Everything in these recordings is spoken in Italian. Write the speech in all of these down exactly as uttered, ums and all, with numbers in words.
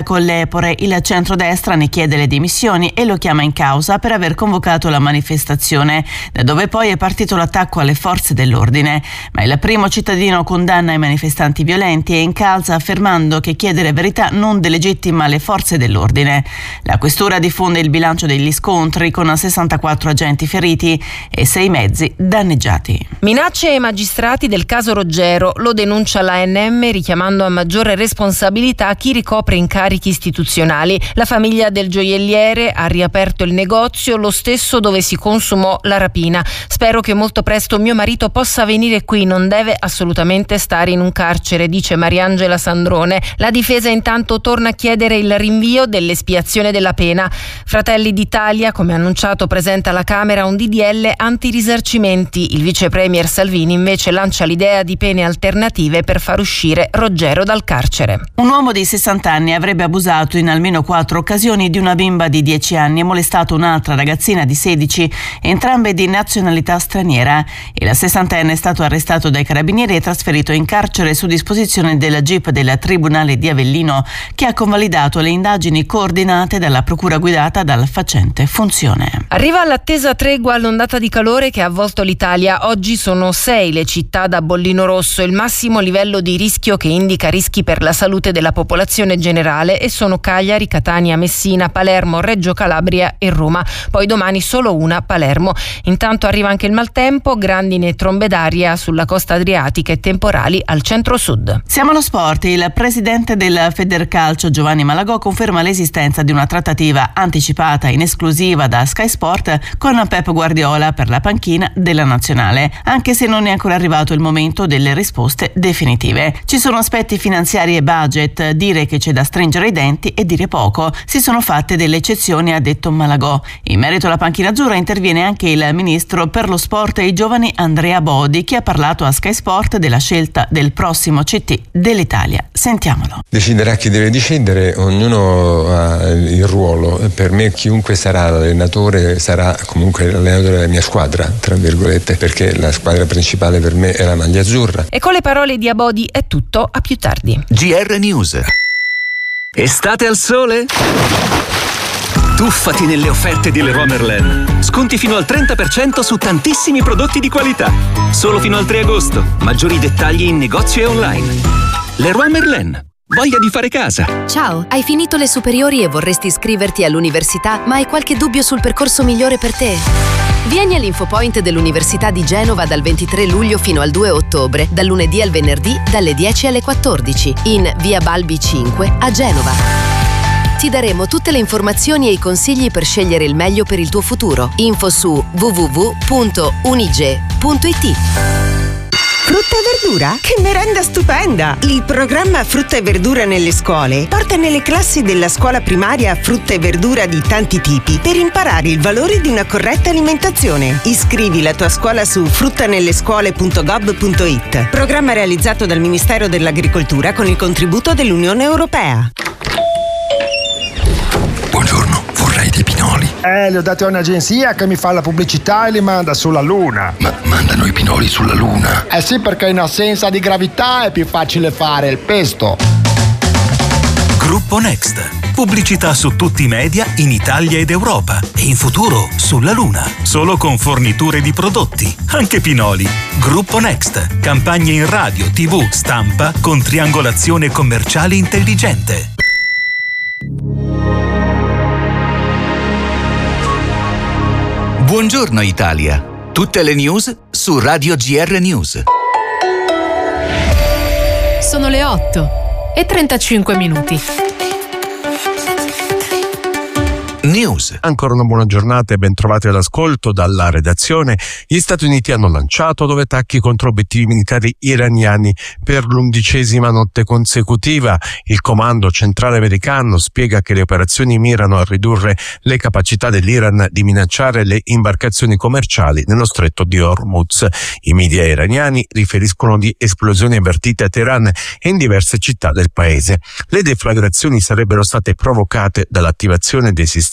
con l'Epore. Il centrodestra ne chiede le dimissioni e lo chiama in causa per aver convocato la manifestazione, da dove poi è partito l'attacco alle forze dell'ordine. Ma il primo cittadino condanna i manifestanti violenti e incalza affermando che chiedere verità non delegittima le forze dell'ordine. La questura diffonde il bilancio degli scontri con sessantaquattro agenti feriti e sei mezzi danneggiati. Minacce ai magistrati del caso Roggero, lo denuncia l'A N M richiamando a maggiore responsabilità chi ricopre incarichi istituzionali. La famiglia del gioielliere ha riaperto il negozio, lo stesso dove si consumò la rapina. Spero che molto presto mio marito possa venire qui, non deve assolutamente stare in un carcere, dice Mariangela Sandrone. La difesa intanto torna a chiedere il rinvio dell'espiazione della pena. Fratelli d'Italia, come annunciato, presenta alla Camera un D D L antirisarcimenti. Il vice premier Salvini invece lancia l'idea di pene alternative per far uscire Roggero dal carcere. Un uomo di sessanta anni avrebbe abusato in almeno quattro occasioni di una bimba di dieci anni e molestato un'altra ragazzina di sedici, entrambe di nazionalità straniera. Il sessantenne è stato arrestato dai carabinieri e trasferito in carcere su disposizione della G I P del Tribunale di Avellino, che ha convalidato le indagini coordinate dalla procura guidata dal facente Funzione. Arriva all'attesa tregua all'ondata di calore che ha avvolto l'Italia. Oggi sono sei le città da bollino rosso, il massimo livello di rischio che indica rischi per la salute della popolazione generale, e sono Cagliari, Catania, Messina, Palermo, Reggio Calabria e Roma. Poi domani solo una, Palermo. Intanto arriva anche il maltempo, grandine e trombe d'aria sulla costa adriatica e temporali al centro-sud. Siamo allo sport. Il presidente del Federcalcio Giovanni Malagò conferma l'esistenza di una trattativa anticipata in esclusiva da Sky Sport con Pep Guardiola per la panchina della nazionale, anche se non è ancora arrivato il momento delle risposte definitive. Ci sono aspetti finanziari e budget, dire che c'è da stringere i denti e dire poco. Si sono fatte delle eccezioni, ha detto Malagò. In merito alla panchina azzurra interviene anche il ministro per lo sport e i giovani Andrea Bodi, che ha parlato a Sky Sport della scelta del prossimo C T dell'Italia. Sentiamolo. Deciderà chi deve decidere, ognuno ha il ruolo. Per me chiunque sarà l'allenatore sarà comunque l'allenatore della mia squadra, tra virgolette, perché la squadra principale per me è la maglia azzurra. E con le parole di Abodi è tutto, a più tardi. G R News. Estate al sole? Tuffati nelle offerte di Leroy Merlin. Sconti fino al trenta per cento su tantissimi prodotti di qualità. Solo fino al tre agosto. Maggiori dettagli in negozio e online. Leroy Merlin. Voglia di fare casa. Ciao, hai finito le superiori e vorresti iscriverti all'università, ma hai qualche dubbio sul percorso migliore per te? Vieni all'Infopoint dell'Università di Genova dal ventitré luglio fino al due ottobre, dal lunedì al venerdì dalle dieci alle quattordici, in via Balbi cinque a Genova. Ti daremo tutte le informazioni e i consigli per scegliere il meglio per il tuo futuro. Info su w w w punto unige punto i t. Frutta e verdura? Che merenda stupenda! Il programma Frutta e verdura nelle scuole porta nelle classi della scuola primaria frutta e verdura di tanti tipi per imparare il valore di una corretta alimentazione. Iscrivi la tua scuola su fruttanellescuole punto gov punto i t. Programma realizzato dal Ministero dell'Agricoltura con il contributo dell'Unione Europea. Buongiorno, vorrei dei pinoli. Eh, li ho dati a un'agenzia che mi fa la pubblicità e li manda sulla Luna. Ma mandano i pinoli sulla Luna? Eh sì, perché in assenza di gravità è più facile fare il pesto. Gruppo Next. Pubblicità su tutti i media in Italia ed Europa e in futuro sulla Luna. Solo con forniture di prodotti, anche pinoli. Gruppo Next. Campagne in radio, tivù, stampa con triangolazione commerciale intelligente. Buongiorno Italia. Tutte le news su Radio G R News. Sono le otto e trentacinque minuti. News. Ancora una buona giornata e ben trovati all'ascolto dalla redazione. Gli Stati Uniti hanno lanciato nove attacchi contro obiettivi militari iraniani per l'undicesima notte consecutiva. Il comando centrale americano spiega che le operazioni mirano a ridurre le capacità dell'Iran di minacciare le imbarcazioni commerciali nello stretto di Hormuz. I media iraniani riferiscono di esplosioni avvertite a Teheran e in diverse città del paese. Le deflagrazioni sarebbero state provocate dall'attivazione dei sistemi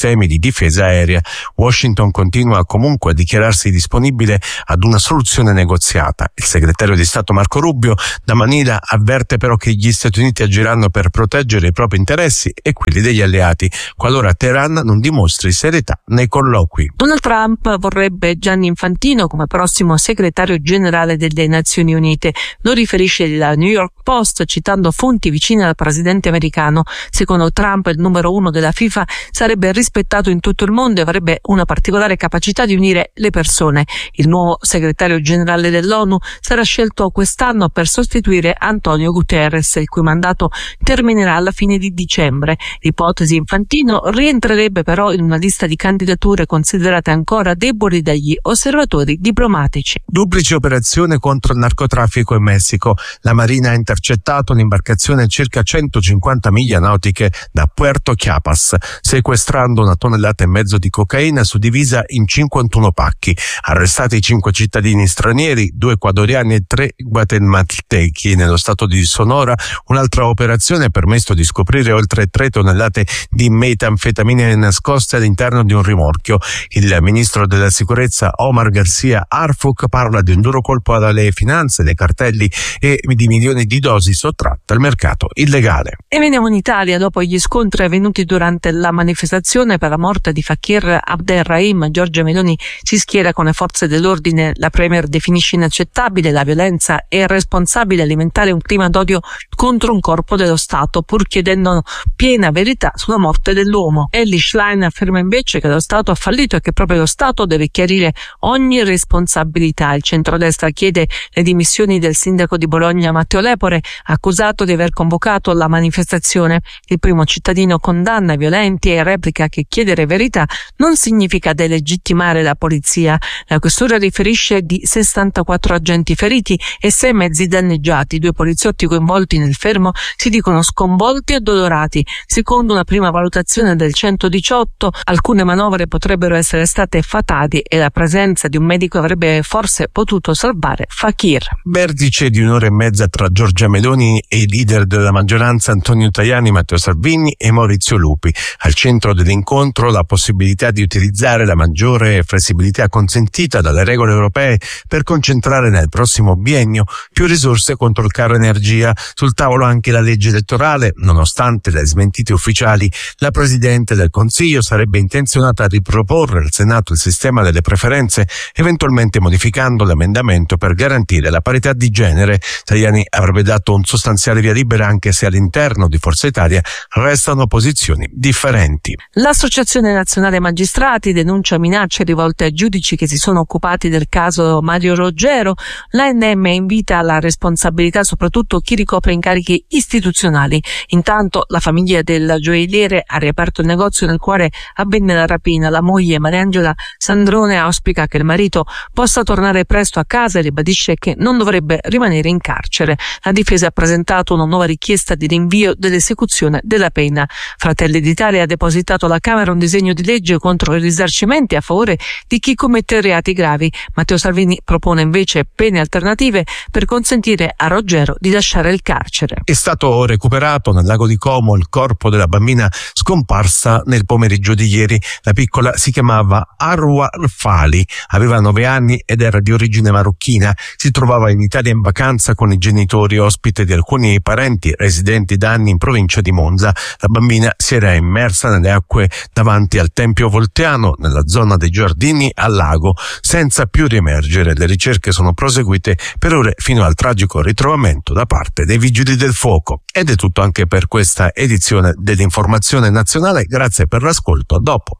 sistemi di difesa aerea. Washington continua comunque a dichiararsi disponibile ad una soluzione negoziata. Il segretario di Stato Marco Rubio da Manila avverte però che gli Stati Uniti agiranno per proteggere i propri interessi e quelli degli alleati, qualora Teheran non dimostri serietà nei colloqui. Donald Trump vorrebbe Gianni Infantino come prossimo segretario generale delle Nazioni Unite. Lo riferisce il New York Post citando fonti vicine al presidente americano. Secondo Trump il numero uno della FIFA sarebbe rispettato in tutto il mondo e avrebbe una particolare capacità di unire le persone. Il nuovo segretario generale dell'ONU sarà scelto quest'anno per sostituire Antonio Guterres, il cui mandato terminerà alla fine di dicembre. L'ipotesi Infantino rientrerebbe però in una lista di candidature considerate ancora deboli dagli osservatori diplomatici. Duplice operazione contro il narcotraffico in Messico. La Marina ha intercettato un'imbarcazione a circa centocinquanta miglia nautiche da Puerto Chiapas, sequestrando una tonnellata e mezzo di cocaina suddivisa in cinquantuno pacchi. Arrestati cinque cittadini stranieri, due ecuadoriani e tre guatemaltechi nello stato di Sonora. Un'altra operazione ha permesso di scoprire oltre tre tonnellate di metanfetamine nascoste all'interno di un rimorchio. Il ministro della sicurezza Omar Garcia Harfuch parla di un duro colpo alle finanze dei cartelli e di milioni di dosi sottratte al mercato illegale. E veniamo in Italia. Dopo gli scontri avvenuti durante la manifestazione per la morte di Fakir Abderrahim, Giorgia Meloni si schiera con le forze dell'ordine. La premier definisce inaccettabile la violenza e irresponsabile alimentare un clima d'odio contro un corpo dello Stato, pur chiedendo piena verità sulla morte dell'uomo. Elly Schlein afferma invece che lo Stato ha fallito e che proprio lo Stato deve chiarire ogni responsabilità. Il centrodestra chiede le dimissioni del sindaco di Bologna Matteo Lepore, accusato di aver convocato la manifestazione. Il primo cittadino condanna i violenti e replica che chiedere verità non significa delegittimare la polizia. La questura riferisce di sessantaquattro agenti feriti e sei mezzi danneggiati. I due poliziotti coinvolti nel fermo si dicono sconvolti e addolorati. Secondo una prima valutazione del centodiciotto, alcune manovre potrebbero essere state fatali e la presenza di un medico avrebbe forse potuto salvare Fakir. Vertice di un'ora e mezza tra Giorgia Meloni e i leader della maggioranza Antonio Tajani, Matteo Salvini e Maurizio Lupi. Al centro dell'incontro la possibilità di utilizzare la maggiore flessibilità consentita dalle regole europee per concentrare nel prossimo biennio più risorse contro il caro energia. Sul tavolo anche la legge elettorale. Nonostante le smentite ufficiali, la Presidente del Consiglio sarebbe intenzionata a riproporre al Senato il sistema delle preferenze, eventualmente modificando l'emendamento per garantire la parità di genere. Tajani avrebbe dato un sostanziale via libera, anche se all'interno di Forza Italia restano posizioni differenti. L'Associazione Nazionale Magistrati denuncia minacce rivolte ai giudici che si sono occupati del caso Mario Roggero. L'A N M invita alla responsabilità soprattutto chi ricopre incarichi istituzionali. Intanto la famiglia del gioielliere ha riaperto il negozio nel quale avvenne la rapina. La moglie Mariangela Sandrone auspica che il marito possa tornare presto a casa e ribadisce che non dovrebbe rimanere in carcere. La difesa ha presentato una nuova richiesta di rinvio dell'esecuzione della pena. Fratelli d'Italia ha depositato alla Camera un disegno di legge contro i risarcimenti a favore di chi commette reati gravi. Matteo Salvini propone invece pene alternative per consentire a Roggero di lasciare il carcere. È stato recuperato nel lago di Como il corpo della bambina scomparsa nel pomeriggio di ieri. La piccola si chiamava Arwa Fali, aveva nove anni ed era di origine marocchina. Si trovava in Italia in vacanza con i genitori, ospite di alcuni parenti residenti da anni in provincia di Monza. La bambina si era immersa nelle acque davanti al Tempio Volteano, nella zona dei giardini al lago, senza più riemergere. Le ricerche sono proseguite per ore fino al tragico ritrovamento da parte dei vigili del fuoco. Ed è tutto anche per questa edizione dell'Informazione Nazionale. Grazie per l'ascolto, a dopo.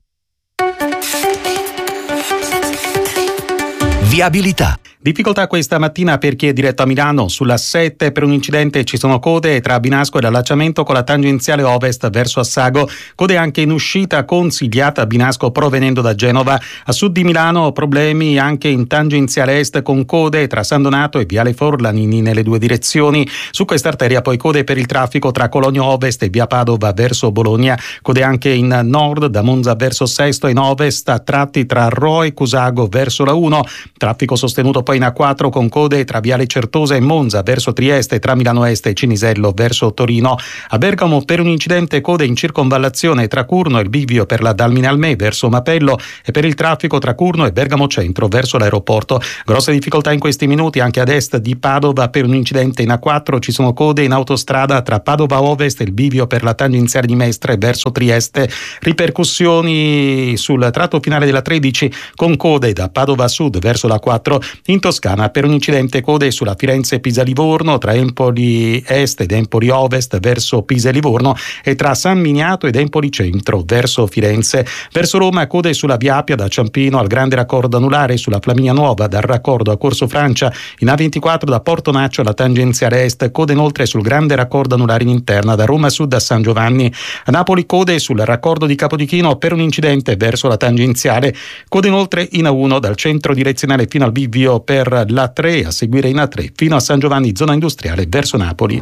Viabilità. Difficoltà questa mattina per chi è diretto a Milano. Sulla sette per un incidente ci sono code tra Binasco e l'allacciamento con la tangenziale ovest verso Assago. Code anche in uscita consigliata a Binasco provenendo da Genova. A sud di Milano problemi anche in tangenziale est con code tra San Donato e Viale Forlanini nelle due direzioni. Su questa arteria poi code per il traffico tra Cologno Ovest e Via Padova verso Bologna. Code anche in nord da Monza verso Sesto e in ovest a tratti tra Ro e Cusago verso la uno. Traffico sostenuto poi in A quattro con code tra Viale Certosa e Monza verso Trieste, tra Milano Est e Cinisello verso Torino. A Bergamo per un incidente code in circonvallazione tra Curno e il bivio per la Dalminalme verso Mapello e per il traffico tra Curno e Bergamo Centro verso l'aeroporto. Grosse difficoltà in questi minuti anche ad est di Padova per un incidente in A quattro, ci sono code in autostrada tra Padova Ovest e il bivio per la tangenziale di Mestre verso Trieste. Ripercussioni sul tratto finale della tredici con code da Padova Sud verso la quattro. In Toscana per un incidente code sulla Firenze-Pisa-Livorno tra Empoli Est ed Empoli Ovest verso Pisa e Livorno e tra San Miniato ed Empoli Centro verso Firenze. Verso Roma code sulla Via Appia da Ciampino al Grande Raccordo Anulare, sulla Flaminia Nuova dal raccordo a Corso Francia, in A ventiquattro da Porto Naccio alla tangenziale est, code inoltre sul Grande Raccordo Anulare in interna da Roma Sud a San Giovanni. A Napoli code sul raccordo di Capodichino per un incidente verso la tangenziale, code inoltre in A uno dal centro direzionale fino al bivio per l'A tre, a seguire in A tre fino a San Giovanni zona industriale verso Napoli.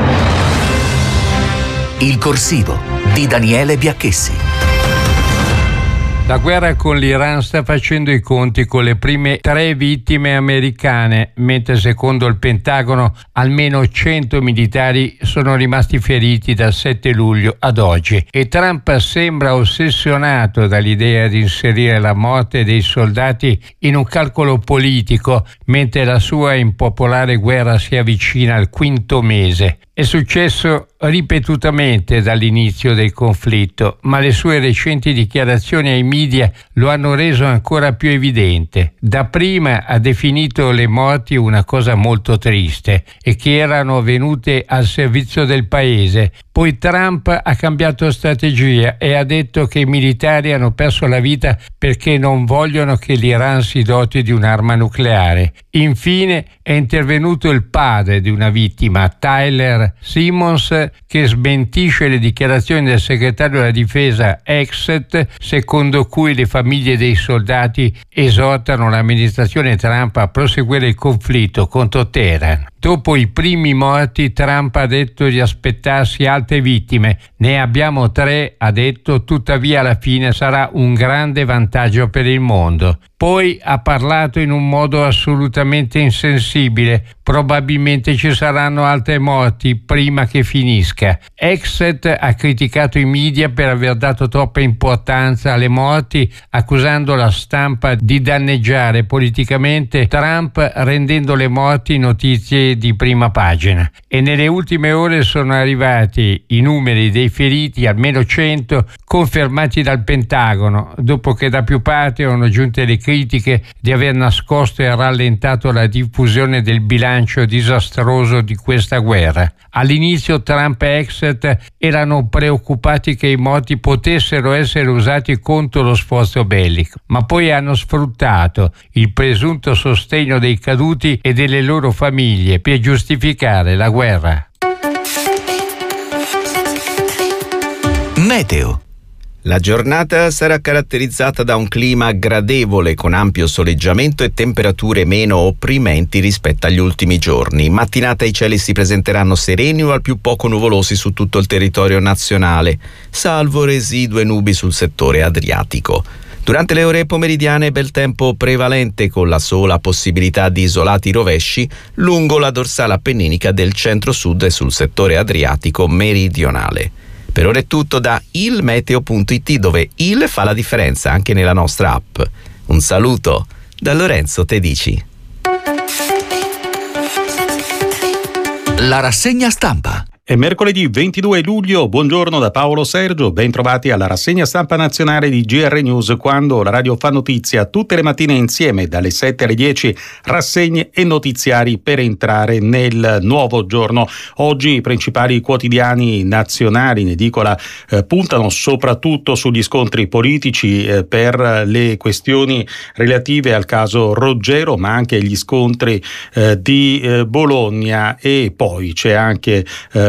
Il corsivo di Daniele Biacchessi. La guerra con l'Iran sta facendo i conti con le prime tre vittime americane, mentre secondo il Pentagono almeno cento militari sono rimasti feriti dal sette luglio ad oggi. E Trump sembra ossessionato dall'idea di inserire la morte dei soldati in un calcolo politico, mentre la sua impopolare guerra si avvicina al quinto mese. È successo ripetutamente dall'inizio del conflitto, ma le sue recenti dichiarazioni ai media lo hanno reso ancora più evidente. Dapprima ha definito le morti una cosa molto triste e che erano venute al servizio del paese. Poi Trump ha cambiato strategia e ha detto che i militari hanno perso la vita perché non vogliono che l'Iran si doti di un'arma nucleare. Infine è intervenuto il padre di una vittima, Tyler Simmons, che smentisce le dichiarazioni del segretario della difesa Exet, secondo cui le famiglie dei soldati esortano l'amministrazione Trump a proseguire il conflitto contro Teheran. Dopo i primi morti, Trump ha detto di aspettarsi altre vittime. Ne abbiamo tre, ha detto, tuttavia alla fine sarà un grande vantaggio per il mondo. Poi ha parlato in un modo assolutamente insensibile. Probabilmente ci saranno altre morti prima che finisca. Exet ha criticato i media per aver dato troppa importanza alle morti, accusando la stampa di danneggiare politicamente Trump, rendendo le morti notizie di prima pagina. E nelle ultime ore sono arrivati i numeri dei feriti, almeno cento, confermati dal Pentagono, dopo che da più parti erano giunte le critiche di aver nascosto e rallentato la diffusione del bilancio disastroso di questa guerra. All'inizio Trump e Exet erano preoccupati che i morti potessero essere usati contro lo sforzo bellico, ma poi hanno sfruttato il presunto sostegno dei caduti e delle loro famiglie per giustificare la guerra. Meteo. La giornata sarà caratterizzata da un clima gradevole con ampio soleggiamento e temperature meno opprimenti rispetto agli ultimi giorni. In mattinata i cieli si presenteranno sereni o al più poco nuvolosi su tutto il territorio nazionale, salvo residue nubi sul settore adriatico. Durante le ore pomeridiane bel tempo prevalente con la sola possibilità di isolati rovesci lungo la dorsale appenninica del centro-sud e sul settore adriatico meridionale. Per ora è tutto da ilmeteo punto it, dove il fa la differenza anche nella nostra app. Un saluto da Lorenzo Tedici. La rassegna stampa. È mercoledì ventidue luglio, buongiorno da Paolo Sergio, ben trovati alla rassegna stampa nazionale di G R News, quando la radio fa notizia tutte le mattine insieme dalle sette alle dieci, rassegne e notiziari per entrare nel nuovo giorno. Oggi i principali quotidiani nazionali in edicola eh, puntano soprattutto sugli scontri politici eh, per le questioni relative al caso Roggero, ma anche gli scontri eh, di eh, Bologna, e poi c'è anche eh,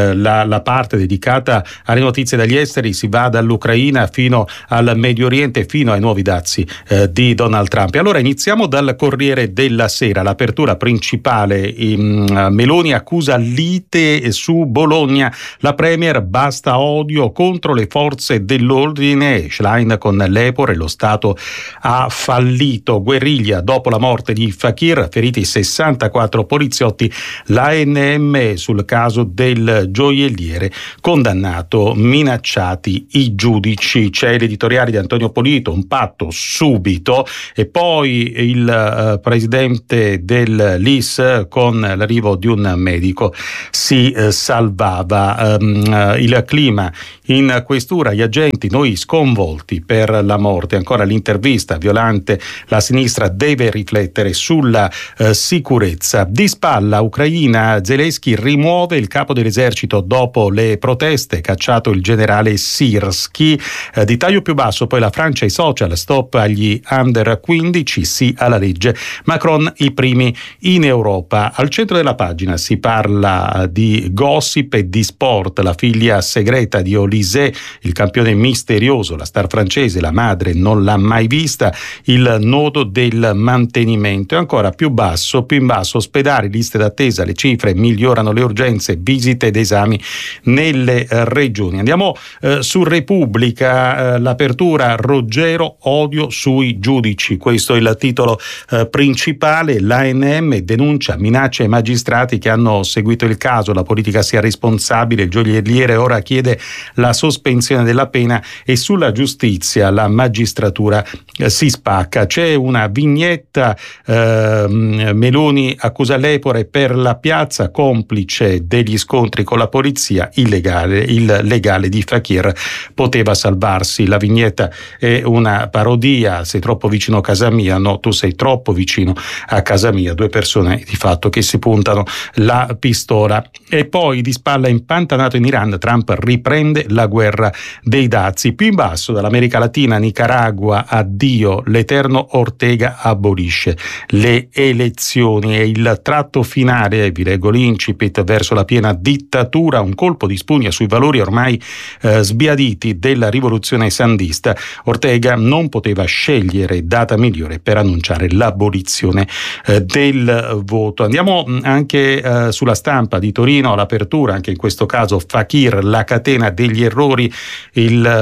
eh, la, la parte dedicata alle notizie dagli esteri si va dall'Ucraina fino al Medio Oriente, fino ai nuovi dazi eh, di Donald Trump. E allora iniziamo dal Corriere della Sera, l'apertura principale. In, Meloni accusa lite su Bologna, la premier basta odio contro le forze dell'ordine, Schlein con l'Epor, lo Stato ha fallito, guerriglia dopo la morte di Fakir, feriti sessantaquattro poliziotti, l'A N M sul caso del gioielliere, condannato, minacciati i giudici. C'è l'editoriale di Antonio Polito, un patto subito, e poi il uh, presidente dell'I S con l'arrivo di un medico si uh, salvava. Um, uh, il clima in questura, gli agenti noi sconvolti per la morte, ancora l'intervista Violante, la sinistra deve riflettere sulla uh, sicurezza. Di spalla Ucraina, Zelensky rimuove il capo dell'esercito dopo le proteste, cacciato il generale Sirski. Uh, di taglio più basso poi la Francia e i social, stop agli under quindici, sì alla legge, Macron i primi in Europa. Al centro della pagina si parla di gossip e di sport, la figlia segreta di Olysée, il campione misterioso, la star francese, la madre non l'ha mai vista, il nodo del mantenimento. E ancora più basso, più in basso, ospedali, liste d'attesa, le cifre migliorano, le urgenze, visite ed esami nelle eh, regioni. Andiamo eh, su Repubblica, eh, l'apertura, Roggero, odio sui giudici, questo è il titolo eh, principale. L'A N M denuncia minacce ai magistrati che hanno seguito il caso, la politica sia responsabile, il gioielliere ora chiede la sospensione della pena, e sulla giustizia la magistratura eh, si spacca. C'è una vignetta, eh, Meloni accusa l'Epore per la piazza, complice degli scontri con la polizia, illegale, il legale di Fakir poteva salvarsi. La vignetta è una parodia, sei troppo vicino a casa mia, no, tu sei troppo vicino a casa mia, due persone di fatto che si puntano la pistola. E poi di spalla, impantanato in Iran, Trump riprende la guerra dei dazi. Più in basso, dall'America Latina, Nicaragua, addio, l'eterno Ortega abolisce le elezioni, e il tratto finale, vi leggo l'incipit, verso la piena dittatura, un colpo di spugna sui valori ormai eh, sbiaditi della rivoluzione sandista. Ortega non poteva scegliere data migliore per annunciare l'abolizione eh, del voto. Andiamo anche eh, sulla Stampa di Torino, l'apertura, anche in questo caso Fakir, la catena degli errori, il,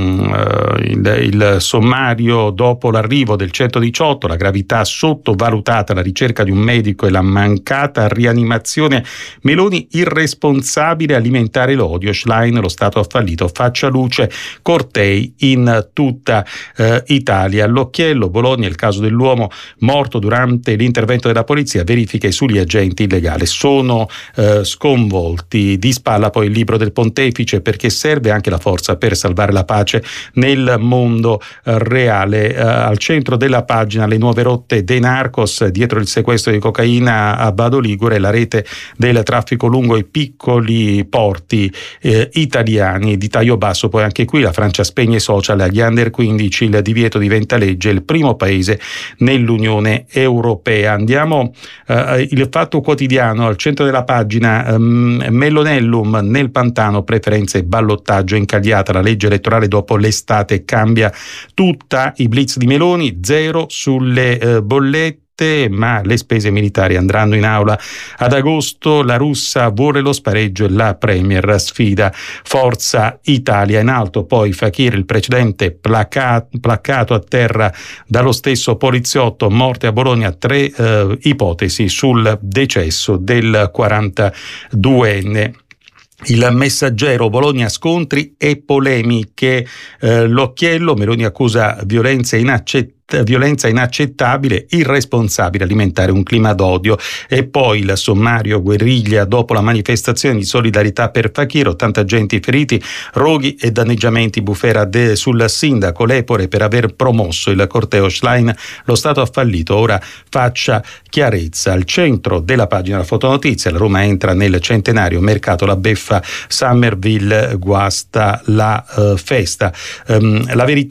um, il, il sommario dopo l'arrivo del centodiciotto, la gravità sottovalutata, la ricerca di un medico e la mancata rianimazione, Meloni irresponsabile, alimentare l'odio, Schlein, lo Stato ha fallito, faccia luce, cortei in tutta eh, Italia. L'occhiello, Bologna, il caso dell'uomo morto durante l'intervento della polizia, verifiche sugli agenti illegali, sono eh, sconvolti. Di spalla poi il libro del pontefice, perché serve anche la forza per salvare la pace nel mondo eh, reale. Eh, al centro della pagina le nuove rotte dei narcos, dietro il sequestro di cocaina a Bado Ligure, la rete del traffico lungo i piccoli porti eh, italiani. Di taglio basso poi anche qui la Francia spegne i social agli under quindici, il divieto diventa legge, il primo paese nell'Unione Europea. Andiamo eh, il Fatto Quotidiano, al centro della pagina, um, Mellonellum nel pantano, preferenze ballottaggio, incagliata la legge elettorale dopo l'estate, cambia tutta, i blitz di Meloni, zero sulle eh, bollette, ma le spese militari andranno in aula ad agosto, la russa vuole lo spareggio e la premier sfida Forza Italia. In alto poi Fakir, il precedente placa- placcato a terra dallo stesso poliziotto, morte a Bologna, tre eh, ipotesi sul decesso del quarantaduenne. Il Messaggero, Bologna, scontri e polemiche, eh, l'occhiello, Meloni accusa violenza inaccettabile violenza inaccettabile, irresponsabile alimentare un clima d'odio. E poi il sommario, guerriglia dopo la manifestazione di solidarietà per Fakir, ottanta agenti feriti, roghi e danneggiamenti, bufera de, sul sindaco Lepore per aver promosso il corteo, Schlein, lo Stato ha fallito, ora faccia chiarezza. Al centro della pagina la fotonotizia, la Roma entra nel centenario, mercato la beffa, Summerville guasta la uh, festa. Um, la Verità,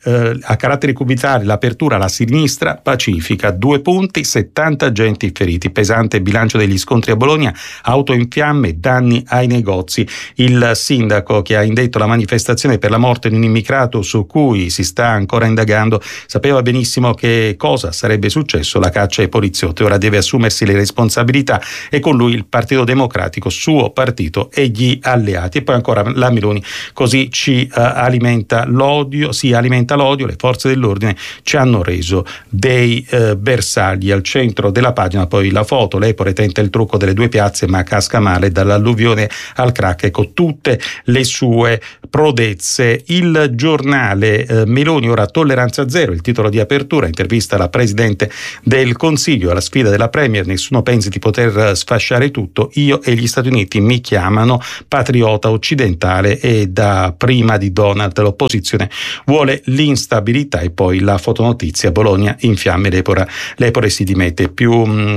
eh, a caratteri cubitali l'apertura alla sinistra pacifica, due punti, settanta agenti feriti, pesante bilancio degli scontri a Bologna, auto in fiamme, danni ai negozi. Il sindaco che ha indetto la manifestazione per la morte di un immigrato su cui si sta ancora indagando sapeva benissimo che cosa sarebbe successo, la caccia ai poliziotti. Ora deve assumersi le responsabilità e con lui il Partito Democratico, suo partito e gli alleati. E poi ancora la Meloni, così ci uh, alimenta l'odio, si alimenta l'odio, le forze dell'ordine ci hanno reso dei uh, bersagli. Al centro della pagina poi la foto, l'Epore tenta il trucco delle due piazze ma casca male, dall'alluvione al crack, ecco tutte le sue prodezze. Il Giornale, eh, Meloni ora tolleranza zero, il titolo di apertura, intervista alla Presidente del Consiglio, alla sfida della Premier, nessuno pensi di poter sfasciare tutto, io e gli Stati Uniti mi chiamano patriota occidentale e da prima di Donald l'opposizione vuole l'instabilità. E poi la fotonotizia, Bologna in fiamme, l'Epore, l'Epore si dimette. Più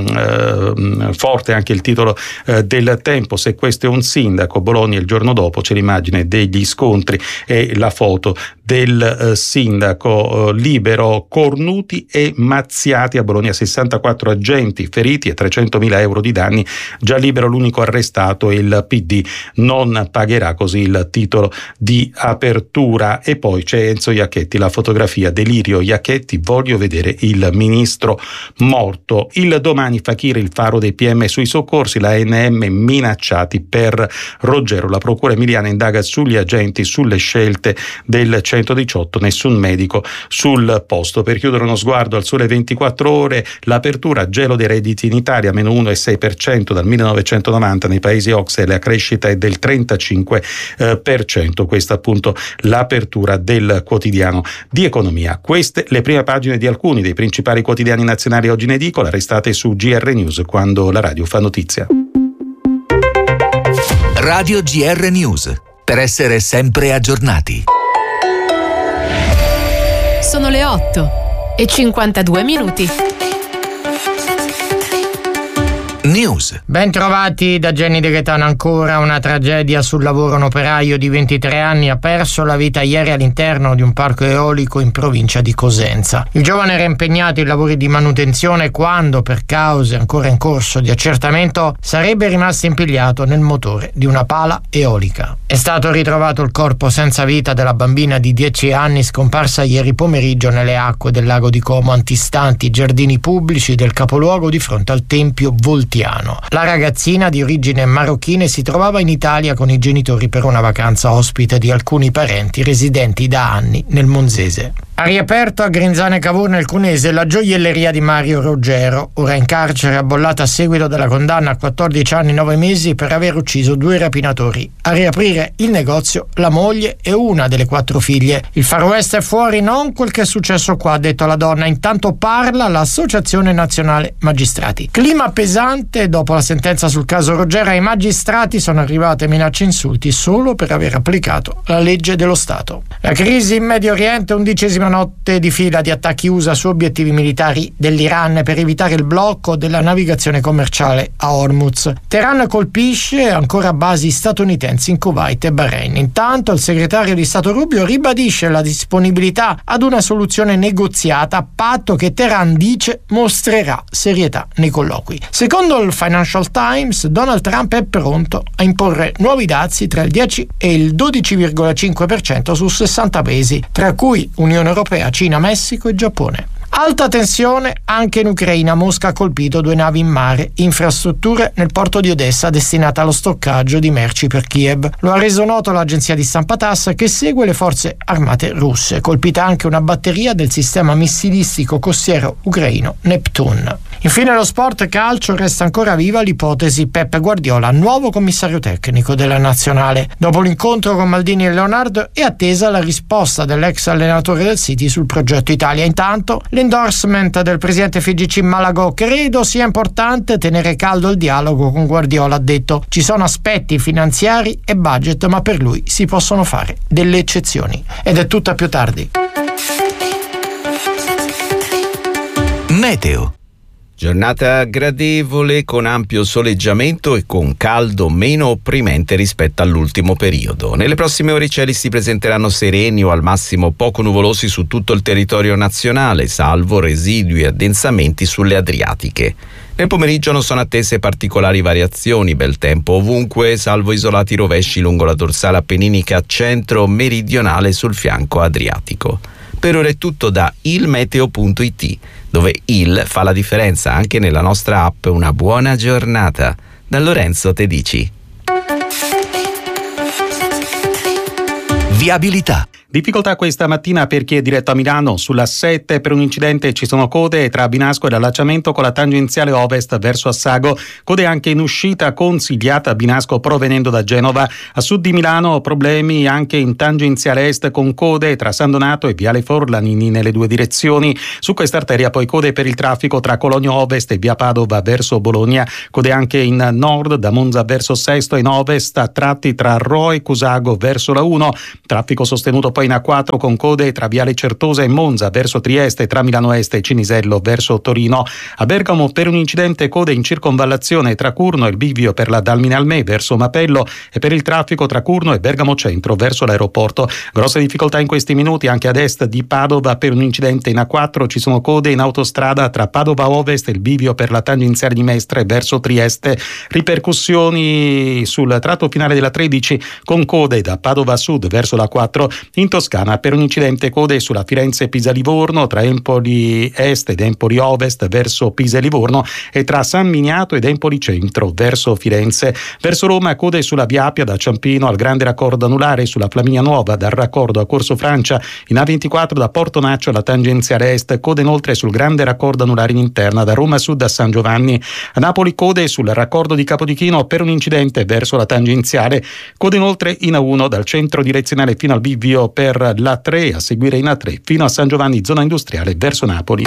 mh, forte anche il titolo eh, del Tempo, se questo è un sindaco, Bologna il giorno dopo, c'è l'immagine degli scontri e la foto del eh, sindaco. eh, Libero, cornuti e mazziati a Bologna, sessantaquattro agenti feriti e trecentomila euro di danni, già Libero l'unico arrestato, il P D non pagherà, così il titolo di apertura. E poi c'è Enzo Iacchetti, la fotografia, delirio Iacchetti, voglio vedere il ministro morto. Il Domani, Fakir, il faro dei P M sui soccorsi, la A N M minacciati per Roggero, la procura emiliana indaga sugli agenti, sulle scelte del centodiciotto, nessun medico sul posto. Per chiudere uno sguardo al Sole ventiquattro ore, l'apertura, gelo dei redditi in Italia, meno uno virgola sei per cento dal millenovecentonovanta, nei paesi O C S E la crescita è del trentacinque per cento. Questa appunto l'apertura del quotidiano di economia. Queste le prime pagine di alcuni dei principali quotidiani nazionali oggi in edicola, restate su G R News quando la radio fa notizia. Radio G R News, per essere sempre aggiornati. Sono le otto e cinquantadue minuti. News. Ben trovati da Jenny De Gaetano. Ancora una tragedia sul lavoro. Un operaio di ventitré anni ha perso la vita ieri all'interno di un parco eolico in provincia di Cosenza. Il giovane era impegnato in lavori di manutenzione quando, per cause ancora in corso di accertamento, sarebbe rimasto impigliato nel motore di una pala eolica. È stato ritrovato il corpo senza vita della bambina di dieci anni scomparsa ieri pomeriggio nelle acque del lago di Como, antistanti i giardini pubblici del capoluogo di fronte al Tempio Voltiano. La ragazzina di origine marocchine si trovava in Italia con i genitori per una vacanza ospite di alcuni parenti residenti da anni nel Monzese. Ha riaperto a Grinzane Cavour nel Cunese la gioielleria di Mario Roggero, ora in carcere a bollata a seguito della condanna a quattordici anni e nove mesi per aver ucciso due rapinatori. A riaprire il negozio la moglie e una delle quattro figlie. Il Far West è fuori, non quel che è successo qua, ha detto la donna. Intanto parla l'Associazione Nazionale Magistrati. Clima pesante dopo la sentenza sul caso Roggero. Ai magistrati sono arrivate minacce e insulti solo per aver applicato la legge dello Stato. La crisi in Medio Oriente, undicesima notte di fila di attacchi U S A su obiettivi militari dell'Iran per evitare il blocco della navigazione commerciale a Hormuz. Teheran colpisce ancora basi statunitensi in Kuwait e Bahrain. Intanto il segretario di Stato Rubio ribadisce la disponibilità ad una soluzione negoziata, a patto che Teheran, dice, mostrerà serietà nei colloqui. Secondo il Financial Times, Donald Trump è pronto a imporre nuovi dazi tra il dieci e il dodici virgola cinque per cento su sessanta paesi, tra cui Unione Europea, Cina, Messico e Giappone. Alta tensione anche in Ucraina. Mosca ha colpito due navi in mare, infrastrutture nel porto di Odessa destinate allo stoccaggio di merci per Kiev. Lo ha reso noto l'agenzia di stampa TASS, che segue le forze armate russe. Colpita anche una batteria del sistema missilistico costiero ucraino Neptune. Infine lo sport calcio, resta ancora viva l'ipotesi Pep Guardiola, nuovo commissario tecnico della nazionale. Dopo l'incontro con Maldini e Leonardo è attesa la risposta dell'ex allenatore del City sul progetto Italia. Intanto l'endorsement del presidente F I G C Malagò: credo sia importante tenere caldo il dialogo con Guardiola, ha detto. Ci sono aspetti finanziari e budget, ma per lui si possono fare delle eccezioni. Ed è tutta, più tardi. Meteo. Giornata gradevole con ampio soleggiamento e con caldo meno opprimente rispetto all'ultimo periodo. Nelle prossime ore i cieli si presenteranno sereni o al massimo poco nuvolosi su tutto il territorio nazionale, salvo residui addensamenti sulle Adriatiche. Nel pomeriggio non sono attese particolari variazioni, bel tempo ovunque, salvo isolati rovesci lungo la dorsale appenninica centro-meridionale sul fianco adriatico. Per ora è tutto da ilmeteo punto it, dove il fa la differenza anche nella nostra app. Una buona giornata. Da Lorenzo Tedici. Viabilità. Difficoltà questa mattina per chi è diretto a Milano. Sulla sette per un incidente ci sono code tra Binasco e l'allacciamento con la tangenziale ovest verso Assago. Code anche in uscita consigliata a Binasco provenendo da Genova. A sud di Milano problemi anche in tangenziale est con code tra San Donato e Viale Forlanini nelle due direzioni. Su questa arteria poi code per il traffico tra Cologno Ovest e via Padova verso Bologna. Code anche in nord da Monza verso Sesto e in ovest a tratti tra Rho e Cusago verso la uno. Traffico sostenuto poi in A quattro con code tra Viale Certosa e Monza verso Trieste, tra Milano Est e Cinisello verso Torino. A Bergamo per un incidente code in circonvallazione tra Curno e il bivio per la Dalminalme verso Mapello e per il traffico tra Curno e Bergamo Centro verso l'aeroporto. Grosse difficoltà in questi minuti anche ad est di Padova per un incidente in A quattro. Ci sono code in autostrada tra Padova Ovest e il bivio per la tangenziale di Mestre verso Trieste. Ripercussioni sul tratto finale della tredici con code da Padova Sud verso la quattro. In Toscana per un incidente code sulla Firenze-Pisa-Livorno tra Empoli Est ed Empoli Ovest verso Pisa e Livorno e tra San Miniato ed Empoli Centro verso Firenze. Verso Roma code sulla Via Appia da Ciampino al Grande Raccordo Anulare, sulla Flaminia Nuova dal raccordo a Corso Francia, in A ventiquattro da Porto Naccio alla tangenziale est, code inoltre sul Grande Raccordo Anulare in interna da Roma Sud a San Giovanni. A Napoli code sul raccordo di Capodichino per un incidente verso la tangenziale, code inoltre in A uno dal centro direzionale fino al bivio per l'A tre, a seguire in A tre fino a San Giovanni zona industriale verso Napoli.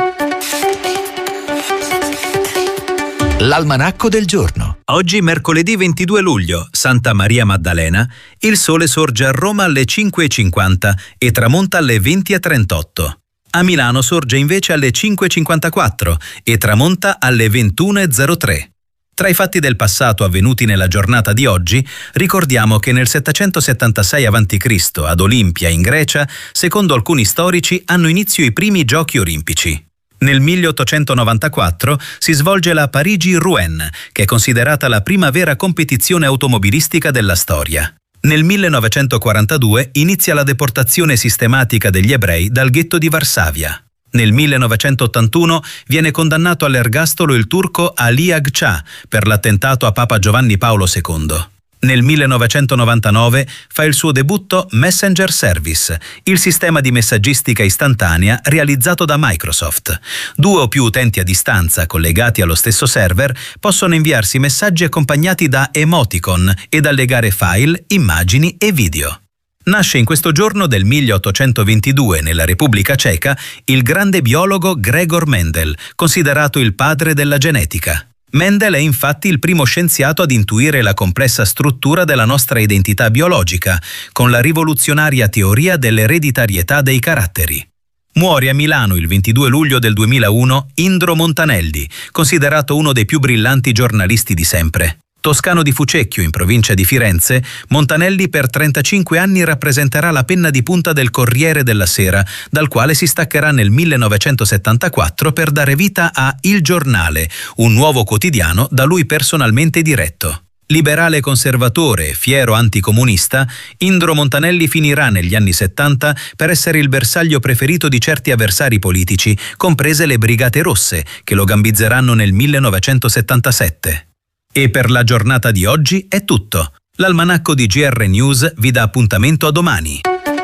L'almanacco del giorno. Oggi mercoledì ventidue luglio, Santa Maria Maddalena, il sole sorge a Roma alle cinque e cinquanta e tramonta alle venti e trentotto. A Milano sorge invece alle cinque e cinquantaquattro e tramonta alle ventuno e zero tre. Tra i fatti del passato avvenuti nella giornata di oggi, ricordiamo che nel settecentosettantasei avanti Cristo ad Olimpia, in Grecia, secondo alcuni storici, hanno inizio i primi giochi olimpici. Nel milleottocentonovantaquattro si svolge la Parigi-Rouen, che è considerata la prima vera competizione automobilistica della storia. Nel millenovecentoquarantadue inizia la deportazione sistematica degli ebrei dal ghetto di Varsavia. Nel millenovecentottantuno viene condannato all'ergastolo il turco Ali Agca per l'attentato a Papa Giovanni Paolo secondo. Nel millenovecentonovantanove fa il suo debutto Messenger Service, il sistema di messaggistica istantanea realizzato da Microsoft. Due o più utenti a distanza collegati allo stesso server possono inviarsi messaggi accompagnati da emoticon ed allegare file, immagini e video. Nasce in questo giorno del milleottocentoventidue nella Repubblica Ceca il grande biologo Gregor Mendel, considerato il padre della genetica. Mendel è infatti il primo scienziato ad intuire la complessa struttura della nostra identità biologica, con la rivoluzionaria teoria dell'ereditarietà dei caratteri. Muore a Milano il ventidue luglio del duemilauno Indro Montanelli, considerato uno dei più brillanti giornalisti di sempre. Toscano di Fucecchio, in provincia di Firenze, Montanelli per trentacinque anni rappresenterà la penna di punta del Corriere della Sera, dal quale si staccherà nel millenovecentosettantaquattro per dare vita a Il Giornale, un nuovo quotidiano da lui personalmente diretto. Liberale conservatore e fiero anticomunista, Indro Montanelli finirà negli anni settanta per essere il bersaglio preferito di certi avversari politici, comprese le Brigate Rosse, che lo gambizzeranno nel millenovecentosettantasette. E per la giornata di oggi è tutto. L'almanacco di G R News vi dà appuntamento a domani.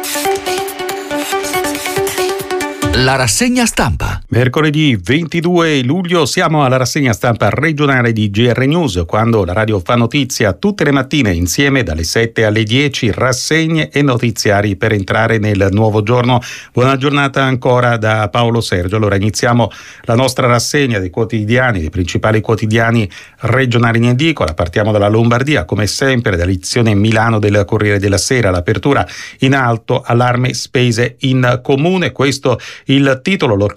La rassegna stampa. Mercoledì ventidue luglio siamo alla rassegna stampa regionale di G R News, quando la radio fa notizia tutte le mattine insieme dalle sette alle dieci, rassegne e notiziari per entrare nel nuovo giorno. Buona giornata ancora da Paolo Sergio. Allora iniziamo la nostra rassegna dei quotidiani, dei principali quotidiani regionali in edicola. Partiamo dalla Lombardia, come sempre, dall'edizione Milano del Corriere della Sera. L'apertura in alto, allarme spese in comune. Questo il titolo, l'occhiello, bilancio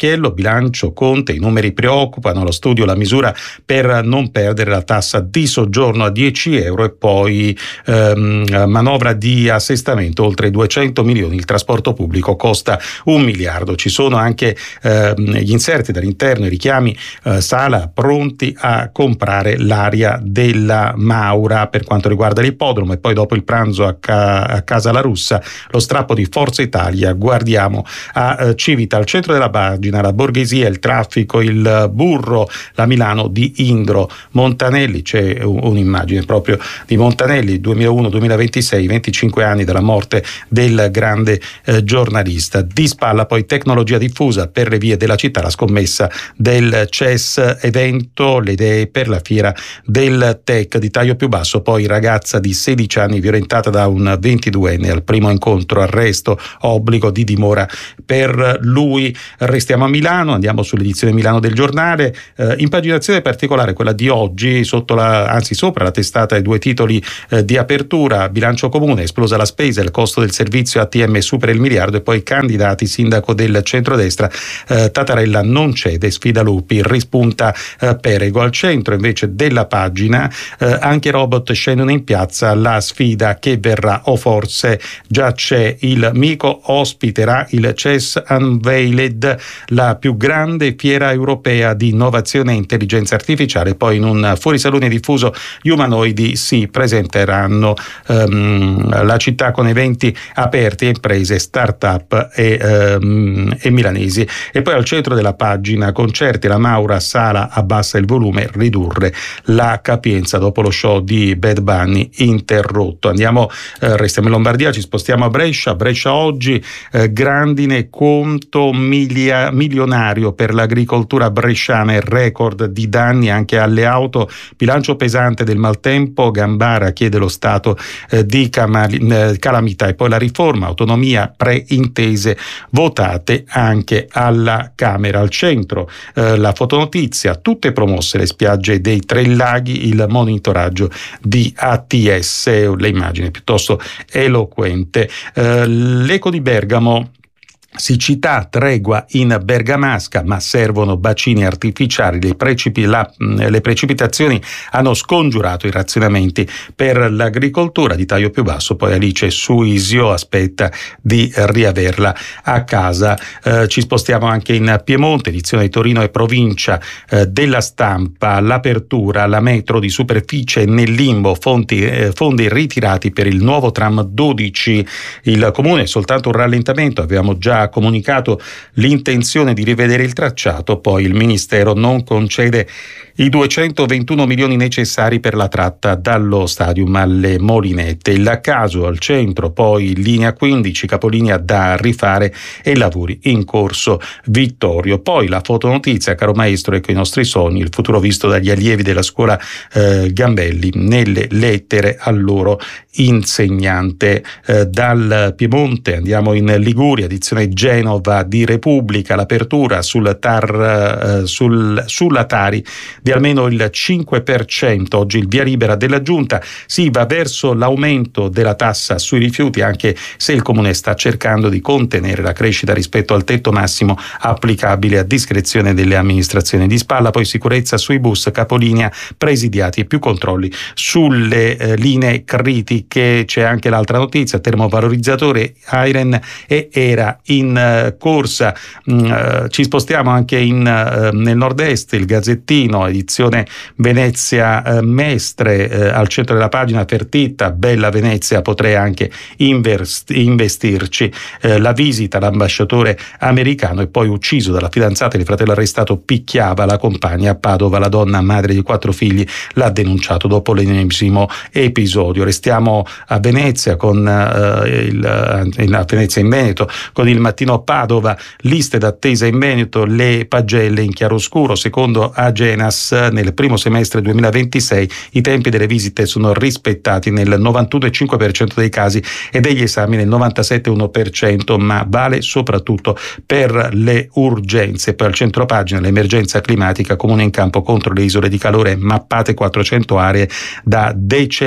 bilancio Conte, i numeri preoccupano, allo studio la misura per non perdere la tassa di soggiorno a dieci euro e poi ehm, manovra di assestamento oltre duecento milioni, il trasporto pubblico costa un miliardo. Ci sono anche ehm, gli inserti dall'interno, i richiami eh, Sala pronti a comprare l'area della Maura per quanto riguarda l'ippodromo, e poi dopo il pranzo a, ca- a Casa La Russa lo strappo di Forza Italia. Guardiamo a eh, Civita, al centro della pagina, la borghesia, il traffico, il burro, la Milano di Indro. Montanelli, c'è un, un'immagine proprio di Montanelli, duemilauno duemilaventisei, venticinque anni dalla morte del grande eh, giornalista. Di spalla poi tecnologia diffusa per le vie della città, la scommessa del C E S evento, le idee per la fiera del tech di taglio più basso. Poi ragazza di sedici anni violentata da un ventiduenne al primo incontro, arresto, obbligo di dimora per lui. Restiamo a Milano, andiamo sull'edizione Milano del Giornale, eh, impaginazione particolare quella di oggi, sotto la, anzi sopra la testata e due titoli eh, di apertura: bilancio comune, esplosa la spesa, il costo del servizio A T M supera il miliardo, e poi candidati, sindaco del centrodestra, eh, Tattarella non cede, sfida Lupi, rispunta eh, Perego. Al centro invece della pagina eh, anche robot scendono in piazza, la sfida che verrà, o forse già c'è. Il Mico ospiterà il C E S Unveiled, la più grande fiera europea di innovazione e intelligenza artificiale. Poi in un fuorisalone diffuso gli umanoidi si presenteranno, um, la città con eventi aperti a imprese, start-up e, um, e milanesi. E poi al centro della pagina concerti, la Maura Sala abbassa il volume, ridurre la capienza dopo lo show di Bad Bunny interrotto. Andiamo, eh, restiamo in Lombardia, ci spostiamo a Brescia. Brescia oggi, eh, grandine, conto milia, milionario per l'agricoltura bresciana e record di danni anche alle auto, bilancio pesante del maltempo, Gambara chiede lo stato eh, di camali, eh, calamità, e poi la riforma, autonomia, preintese votate anche alla Camera. Al centro eh, la fotonotizia, tutte promosse le spiagge dei Tre Laghi, il monitoraggio di A T S, le immagini piuttosto eloquente. Eh, l'Eco di Bergamo, siccità, tregua in Bergamasca, ma servono bacini artificiali. Le, precipi- la, le precipitazioni hanno scongiurato i razionamenti per l'agricoltura. Di taglio più basso poi Alice Suisio aspetta di riaverla a casa. Eh, ci spostiamo anche in Piemonte, edizione di Torino e provincia eh, della Stampa, l'apertura, la metro di superficie nel limbo, fonti, eh, fondi ritirati per il nuovo tram dodici. Il comune soltanto un rallentamento, avevamo già comunicato l'intenzione di rivedere il tracciato, poi il Ministero non concede i duecentoventuno milioni necessari per la tratta dallo stadium alle Molinette. Il caso al centro, poi linea quindici, capolinea da rifare e lavori in corso Vittorio. Poi la fotonotizia, caro maestro, ecco i nostri sogni, il futuro visto dagli allievi della scuola eh, Gambelli nelle lettere al loro insegnante. Eh, dal Piemonte andiamo in Liguria, edizione Genova di Repubblica, l'apertura sul tar, eh, sul, sulla Tari di almeno il cinque per cento. Oggi il via libera della Giunta, si va verso l'aumento della tassa sui rifiuti, anche se il Comune sta cercando di contenere la crescita rispetto al tetto massimo applicabile a discrezione delle amministrazioni. Di spalla poi sicurezza sui bus, capolinea presidiati e più controlli sulle eh, linee critiche. C'è anche l'altra notizia, termovalorizzatore Airen e era in uh, corsa. Mm, uh, ci spostiamo anche in, uh, nel nord-est, il Gazzettino, edizione Venezia uh, Mestre, uh, al centro della pagina Fertitta, bella Venezia, potrei anche invest- investirci. Uh, la visita all'ambasciatore americano, e poi ucciso dalla fidanzata, il fratello arrestato picchiava la compagna a Padova, la donna madre di quattro figli l'ha denunciato dopo l'ennesimo episodio. Restiamo a Venezia con uh, il, uh, a Venezia in Veneto con il Mattino Padova, liste d'attesa in Veneto, le pagelle in chiaroscuro. Secondo Agenas nel primo semestre duemilaventisei i tempi delle visite sono rispettati nel novantuno virgola cinque per cento dei casi e degli esami nel novantasette virgola uno per cento, ma vale soprattutto per le urgenze. Poi al centro pagina l'emergenza climatica, Comune in campo contro le isole di calore, mappate quattrocento aree da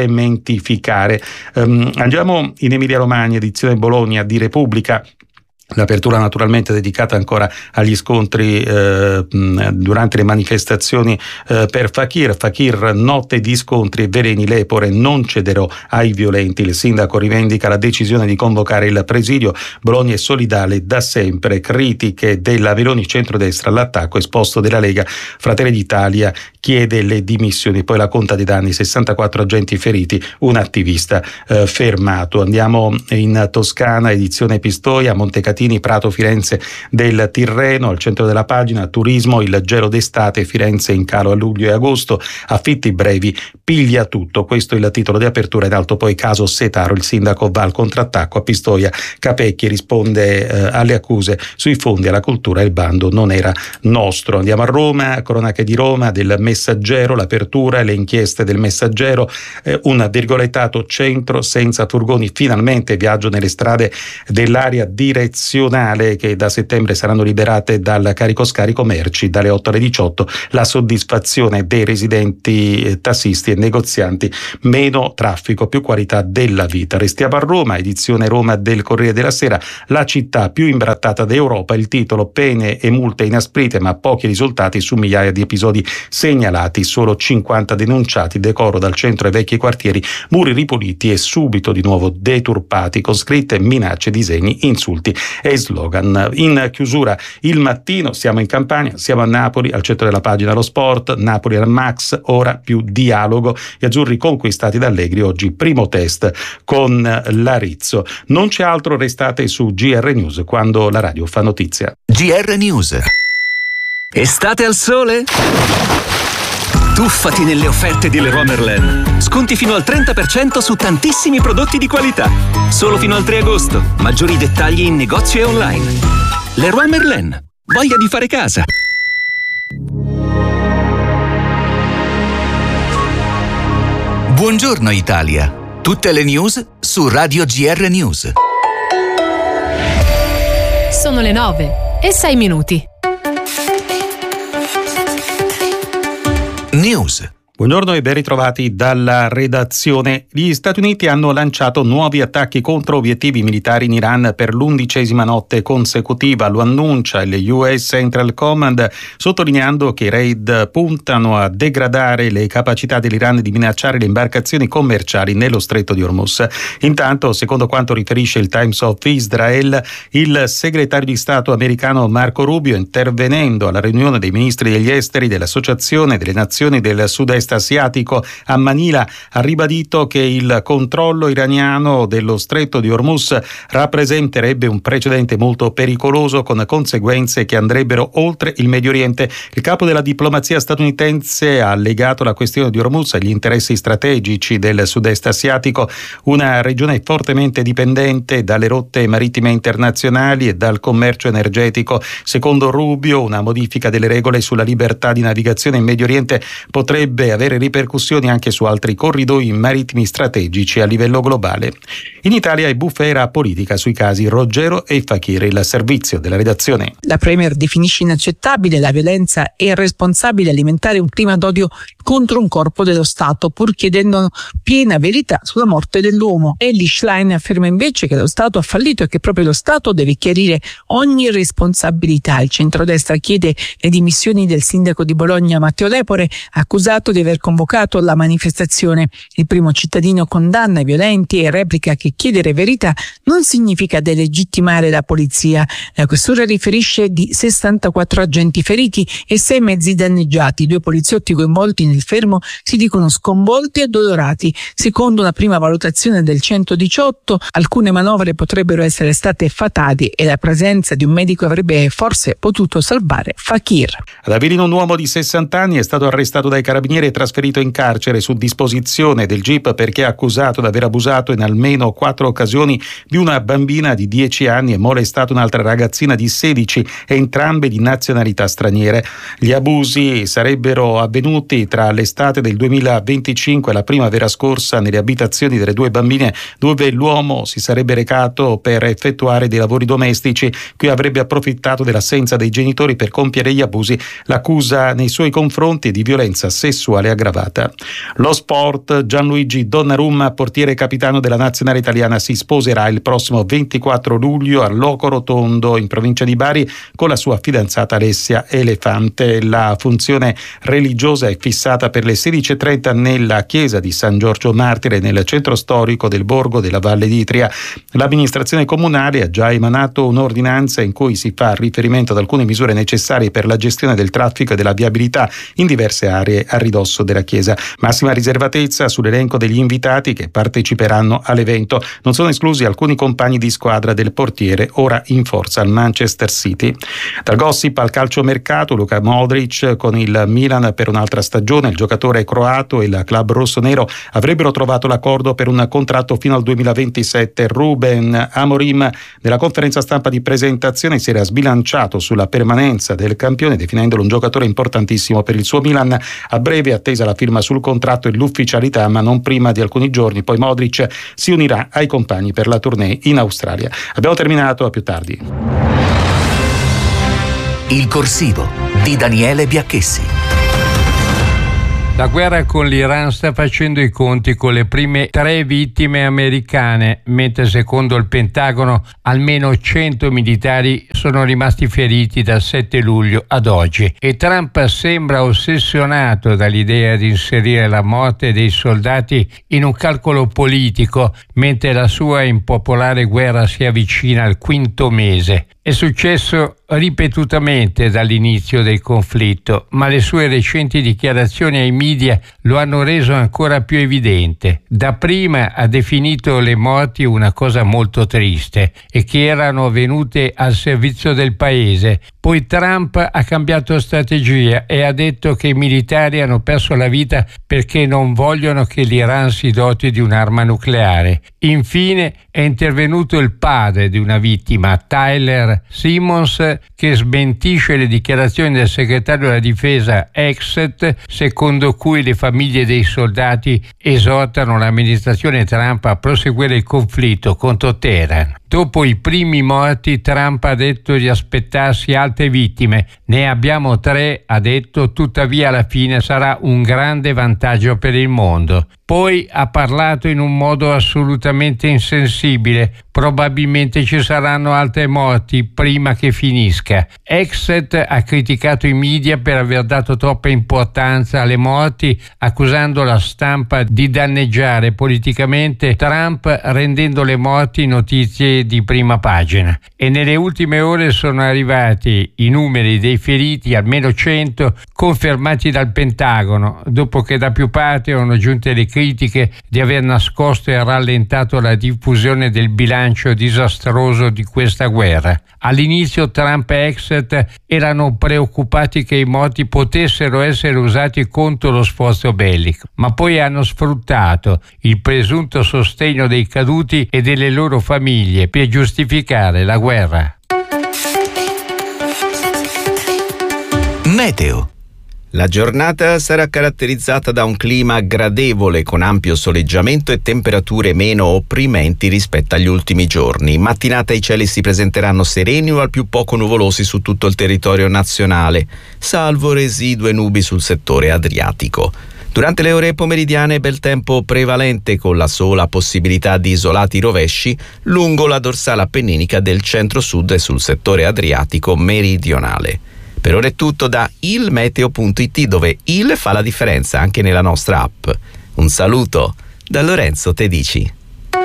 decementificare. Um, andiamo in Emilia Romagna, edizione Bologna di Repubblica. L'apertura naturalmente dedicata ancora agli scontri eh, durante le manifestazioni eh, per Fakir. Fakir, notte di scontri e veleni, l'Epore, non cederò ai violenti. Il sindaco rivendica la decisione di convocare il presidio. Bologna è solidale da sempre. Critiche della Veloni, centrodestra, all'attacco esposto della Lega. Fratelli d'Italia chiede le dimissioni. Poi la conta dei danni: sessantaquattro agenti feriti, un attivista eh, fermato. Andiamo in Toscana, edizione Pistoia, Montecatini, Prato, Firenze del Tirreno. Al centro della pagina turismo, il gelo d'estate, Firenze in calo a luglio e agosto, affitti brevi, piglia tutto. Questo è il titolo di apertura. In alto poi caso Setaro, il sindaco va al contrattacco a Pistoia. Capecchi risponde eh, alle accuse sui fondi alla cultura, il bando non era nostro. Andiamo a Roma, cronache di Roma del Messaggero, l'apertura e le inchieste del Messaggero, eh, un virgolettato: centro senza furgoni, finalmente viaggio nelle strade dell'area direzionale, che da settembre saranno liberate dal carico scarico merci dalle otto alle diciotto. La soddisfazione dei residenti, eh, tassisti e negozianti: meno traffico, più qualità della vita. Restiamo a Roma, edizione Roma del Corriere della Sera, la città più imbrattata d'Europa. Il titolo: pene e multe inasprite ma pochi risultati su migliaia di episodi segnalati, solo cinquanta denunciati. Decoro dal centro ai vecchi quartieri, muri ripuliti e subito di nuovo deturpati, con scritte, minacce, disegni, insulti e slogan. In chiusura Il Mattino, siamo in Campania, siamo a Napoli, al centro della pagina lo sport. Napoli al Max, ora più dialogo. Gli azzurri conquistati da Allegri, oggi primo test con l'Arizzo. Non c'è altro, restate su G R News, quando la radio fa notizia. G R News. Estate al sole? Tuffati nelle offerte di Leroy Merlin. Sconti fino al trenta per cento su tantissimi prodotti di qualità. Solo fino al tre agosto. Maggiori dettagli in negozio e online. Leroy Merlin. Voglia di fare casa. Buongiorno Italia. Tutte le news su Radio G R News. Sono le nove e sei minuti. News. Buongiorno e ben ritrovati dalla redazione. Gli Stati Uniti hanno lanciato nuovi attacchi contro obiettivi militari in Iran per l'undicesima notte consecutiva. Lo annuncia il U S Central Command, sottolineando che i raid puntano a degradare le capacità dell'Iran di minacciare le imbarcazioni commerciali nello stretto di Hormuz. Intanto, secondo quanto riferisce il Times of Israel, il segretario di Stato americano Marco Rubio, intervenendo alla riunione dei ministri degli esteri dell'Associazione delle Nazioni del Sud-Est asiatico a Manila, ha ribadito che il controllo iraniano dello stretto di Hormuz rappresenterebbe un precedente molto pericoloso, con conseguenze che andrebbero oltre il Medio Oriente. Il capo della diplomazia statunitense ha legato la questione di Hormuz agli interessi strategici del sud-est asiatico, una regione fortemente dipendente dalle rotte marittime internazionali e dal commercio energetico. Secondo Rubio, una modifica delle regole sulla libertà di navigazione in Medio Oriente potrebbe avere ripercussioni anche su altri corridoi marittimi strategici a livello globale. In Italia è bufera politica sui casi Roggero e Fakir. Il servizio della redazione. La Premier definisce inaccettabile la violenza e irresponsabile alimentare un clima d'odio contro un corpo dello Stato, pur chiedendo piena verità sulla morte dell'uomo. Elly Schlein afferma invece che lo Stato ha fallito e che proprio lo Stato deve chiarire ogni responsabilità. Il centrodestra chiede le dimissioni del sindaco di Bologna Matteo Lepore, accusato di aver convocato la manifestazione. Il primo cittadino condanna i violenti e replica che chiedere verità non significa delegittimare la polizia. La questura riferisce di sessantaquattro agenti feriti e sei mezzi danneggiati. Due poliziotti coinvolti nel fermo si dicono sconvolti e addolorati. Secondo una prima valutazione del centodiciotto, alcune manovre potrebbero essere state fatali e la presenza di un medico avrebbe forse potuto salvare Fakir. Ad Avellino un uomo di sessanta anni è stato arrestato dai carabinieri e trasferito in carcere su disposizione del G I P perché è accusato di aver abusato in almeno quattro occasioni di una bambina di dieci anni e molestato un'altra ragazzina di sedici, entrambe di nazionalità straniere. Gli abusi sarebbero avvenuti tra tra l'estate del duemilaventicinque e la primavera scorsa nelle abitazioni delle due bambine, dove l'uomo si sarebbe recato per effettuare dei lavori domestici, cui avrebbe approfittato dell'assenza dei genitori per compiere gli abusi. L'accusa nei suoi confronti è di violenza sessuale aggravata. Lo sport: Gianluigi Donnarumma, portiere e capitano della nazionale italiana, si sposerà il prossimo ventiquattro luglio a Loco Rotondo, in provincia di Bari, con la sua fidanzata Alessia Elefante. La funzione religiosa è fissata per le sedici e trenta nella chiesa di San Giorgio Martire, nel centro storico del borgo della Valle d'Itria. L'amministrazione comunale ha già emanato un'ordinanza in cui si fa riferimento ad alcune misure necessarie per la gestione del traffico e della viabilità in diverse aree a ridosso della chiesa. Massima riservatezza sull'elenco degli invitati che parteciperanno all'evento. Non sono esclusi alcuni compagni di squadra del portiere, ora in forza al Manchester City. Dal gossip al calciomercato: Luka Modric con il Milan per un'altra stagione. Il giocatore croato e il club rossonero avrebbero trovato l'accordo per un contratto fino al duemilaventisette. Ruben Amorim, nella conferenza stampa di presentazione, si era sbilanciato sulla permanenza del campione, definendolo un giocatore importantissimo per il suo Milan. A breve attesa la firma sul contratto e l'ufficialità, ma non prima di alcuni giorni. Poi Modric si unirà ai compagni per la tournée in Australia. Abbiamo terminato, a più tardi. Il corsivo di Daniele Biacchessi. La guerra con l'Iran sta facendo i conti con le prime tre vittime americane, mentre secondo il Pentagono almeno cento militari sono rimasti feriti dal sette luglio ad oggi. E Trump sembra ossessionato dall'idea di inserire la morte dei soldati in un calcolo politico, mentre la sua impopolare guerra si avvicina al quinto mese. È successo ripetutamente dall'inizio del conflitto, ma le sue recenti dichiarazioni ai media lo hanno reso ancora più evidente. Dapprima ha definito le morti una cosa molto triste e che erano venute al servizio del paese. Poi Trump ha cambiato strategia e ha detto che i militari hanno perso la vita perché non vogliono che l'Iran si doti di un'arma nucleare. Infine è intervenuto il padre di una vittima, Tyler Simmons, che smentisce le dichiarazioni del segretario della difesa Exet, secondo cui le famiglie dei soldati esortano l'amministrazione Trump a proseguire il conflitto contro Teheran. Dopo i primi morti, Trump ha detto di aspettarsi altre vittime. Ne abbiamo tre, ha detto, tuttavia alla fine sarà un grande vantaggio per il mondo. Poi ha parlato in un modo assolutamente insensibile. Probabilmente ci saranno altre morti prima che finisca. Exet ha criticato i media per aver dato troppa importanza alle morti, accusando la stampa di danneggiare politicamente Trump, rendendo le morti notizie di prima pagina. E nelle ultime ore sono arrivati i numeri dei feriti, almeno cento, confermati dal Pentagono, dopo che da più parti erano giunte le critiche di aver nascosto e rallentato la diffusione del bilancio disastroso di questa guerra. All'inizio Trump e Exet erano preoccupati che i morti potessero essere usati contro lo sforzo bellico, ma poi hanno sfruttato il presunto sostegno dei caduti e delle loro famiglie per giustificare la guerra. Meteo. La giornata sarà caratterizzata da un clima gradevole con ampio soleggiamento e temperature meno opprimenti rispetto agli ultimi giorni. In mattinata i cieli si presenteranno sereni o al più poco nuvolosi su tutto il territorio nazionale, salvo residue nubi sul settore adriatico. Durante le ore pomeridiane bel tempo prevalente con la sola possibilità di isolati rovesci lungo la dorsale appenninica del centro-sud e sul settore adriatico meridionale. Per ora è tutto da ilmeteo punto it, dove il fa la differenza anche nella nostra app. Un saluto da Lorenzo Tedici.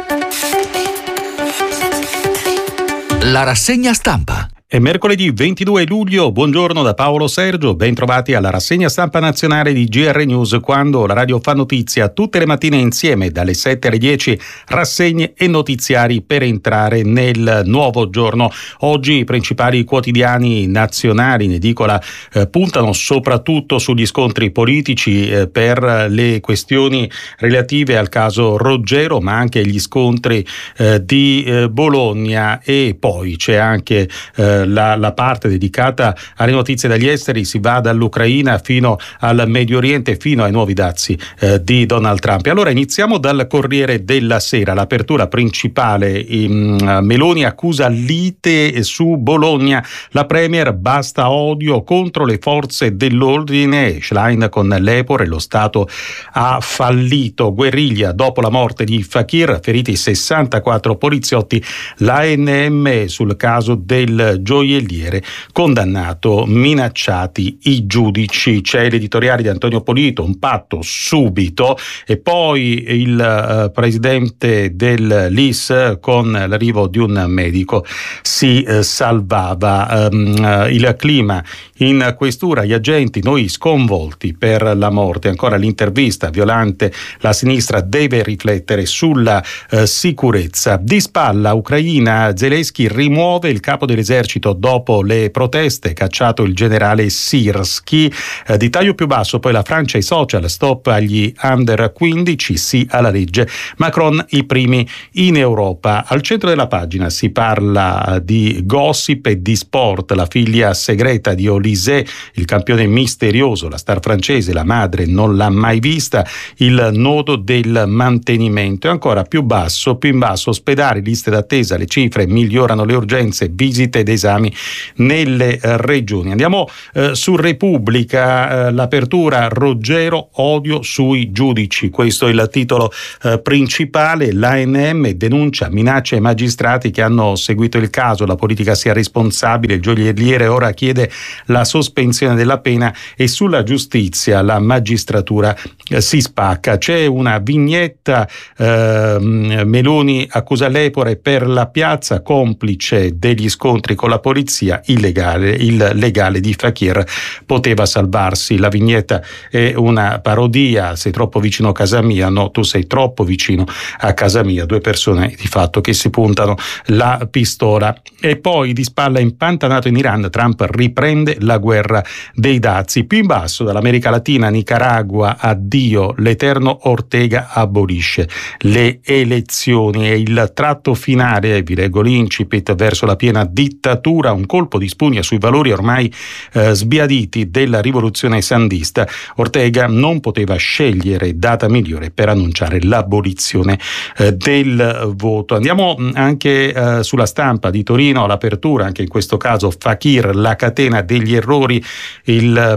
La rassegna stampa. È mercoledì ventidue luglio, buongiorno da Paolo Sergio, ben trovati alla rassegna stampa nazionale di G R News, quando la radio fa notizia tutte le mattine insieme dalle sette alle dieci, rassegne e notiziari per entrare nel nuovo giorno. Oggi i principali quotidiani nazionali in edicola eh, puntano soprattutto sugli scontri politici eh, per le questioni relative al caso Roggero, ma anche gli scontri eh, di eh, Bologna, e poi c'è anche eh, eh, la, la parte dedicata alle notizie dagli esteri si va dall'Ucraina fino al Medio Oriente, fino ai nuovi dazi eh, di Donald Trump. E allora iniziamo dal Corriere della Sera, l'apertura principale. In, Meloni accusa lite su Bologna, la premier basta odio contro le forze dell'ordine, Schlein con l'Epor e lo Stato ha fallito, guerriglia dopo la morte di Fakir, feriti sessantaquattro poliziotti, l'A N M sul caso del gioielliere, condannato, minacciati i giudici. C'è l'editoriale di Antonio Polito, un patto subito, e poi il uh, presidente dell'I S con l'arrivo di un medico si uh, salvava. Um, uh, il clima in questura, gli agenti, noi sconvolti per la morte. Ancora l'intervista, Violante, la sinistra deve riflettere sulla uh, sicurezza. Di spalla Ucraina, Zelensky rimuove il capo dell'esercito dopo le proteste, cacciato il generale Sirski. Uh, di taglio più basso poi la Francia e i social, stop agli under quindici, sì alla legge. Macron i primi in Europa. Al centro della pagina si parla di gossip e di sport, la figlia segreta di Olysée, il campione misterioso, la star francese, la madre non l'ha mai vista, il nodo del mantenimento. E ancora più basso, più in basso, ospedali, liste d'attesa, le cifre, migliorano le urgenze, visite ed esami nelle eh, regioni. Andiamo eh, su Repubblica, eh, l'apertura, Roggero, odio sui giudici, questo è il titolo eh, principale. L'A N M denuncia minacce ai magistrati che hanno seguito il caso, la politica sia responsabile, il gioielliere ora chiede la sospensione della pena, e sulla giustizia la magistratura eh, si spacca. C'è una vignetta, eh, Meloni accusa l'Epore per la piazza, complice degli scontri con la polizia, illegale, il legale di Fakir poteva salvarsi. La vignetta è una parodia, sei troppo vicino a casa mia, no, tu sei troppo vicino a casa mia, due persone di fatto che si puntano la pistola. E poi di spalla, impantanato in Iran, Trump riprende la guerra dei dazi. Più in basso, dall'America Latina, Nicaragua, addio, l'eterno Ortega abolisce le elezioni, e il tratto finale, vi leggo l'incipit, verso la piena dittatura, un colpo di spugna sui valori ormai eh, sbiaditi della rivoluzione sandista. Ortega non poteva scegliere data migliore per annunciare l'abolizione eh, del voto. Andiamo anche eh, sulla Stampa di Torino, l'apertura, anche in questo caso Fakir, la catena degli errori, il,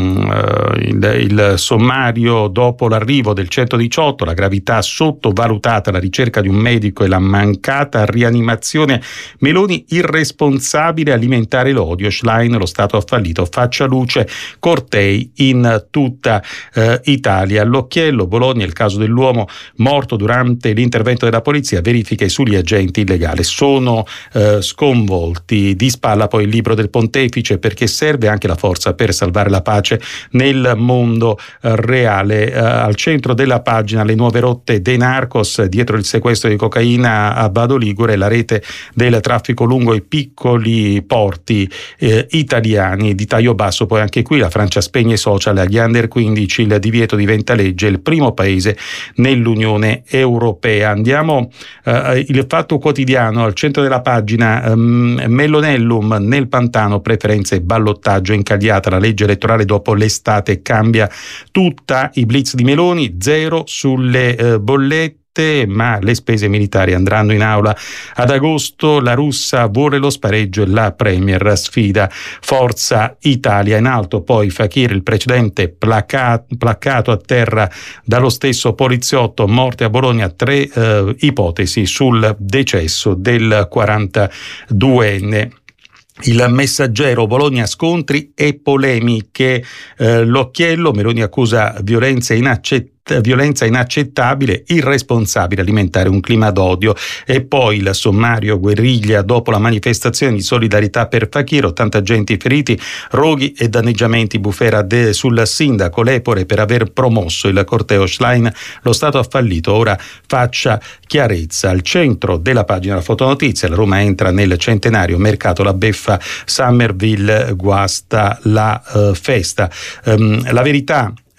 um, il, il sommario dopo l'arrivo del centodiciotto, la gravità sottovalutata, la ricerca di un medico e la mancata rianimazione, Meloni irresponsabile, alimentare l'odio, Schlein, lo Stato ha fallito, faccia luce, cortei in tutta eh, Italia. L'occhiello, Bologna, il caso dell'uomo morto durante l'intervento della polizia, verifiche sugli agenti illegali, sono eh, sconvolti. Di spalla poi il libro del pontefice, perché serve anche la forza per salvare la pace nel mondo eh, reale. Eh, al centro della pagina le nuove rotte dei narcos, dietro il sequestro di cocaina a Bado Ligure, la rete del traffico lungo i piccoli porti eh, italiani. Di taglio basso poi anche qui la Francia spegne i social agli under quindici, il divieto diventa legge, il primo paese nell'Unione Europea. Andiamo eh, il Fatto Quotidiano, al centro della pagina, um, Mellonellum nel pantano, preferenze ballottaggio, incagliata la legge elettorale dopo l'estate, cambia tutta, i blitz di Meloni, zero sulle eh, bollette, ma le spese militari andranno in aula ad agosto, la russa vuole lo spareggio e la premier sfida Forza Italia. In alto poi Fakir, il precedente placa- placcato a terra dallo stesso poliziotto, morte a Bologna, tre eh, ipotesi sul decesso del quarantaduenne. Il Messaggero, Bologna, scontri e polemiche, eh, l'occhiello, Meloni accusa violenza inaccettabile violenza inaccettabile, irresponsabile alimentare un clima d'odio. E poi il sommario, guerriglia dopo la manifestazione di solidarietà per Fakir, ottanta agenti feriti, roghi e danneggiamenti, bufera de, sul sindaco Lepore per aver promosso il corteo, Schlein, lo Stato ha fallito, ora faccia chiarezza. Al centro della pagina la fotonotizia, la Roma entra nel centenario, mercato la beffa, Summerville guasta la uh, festa. Um, la Verità,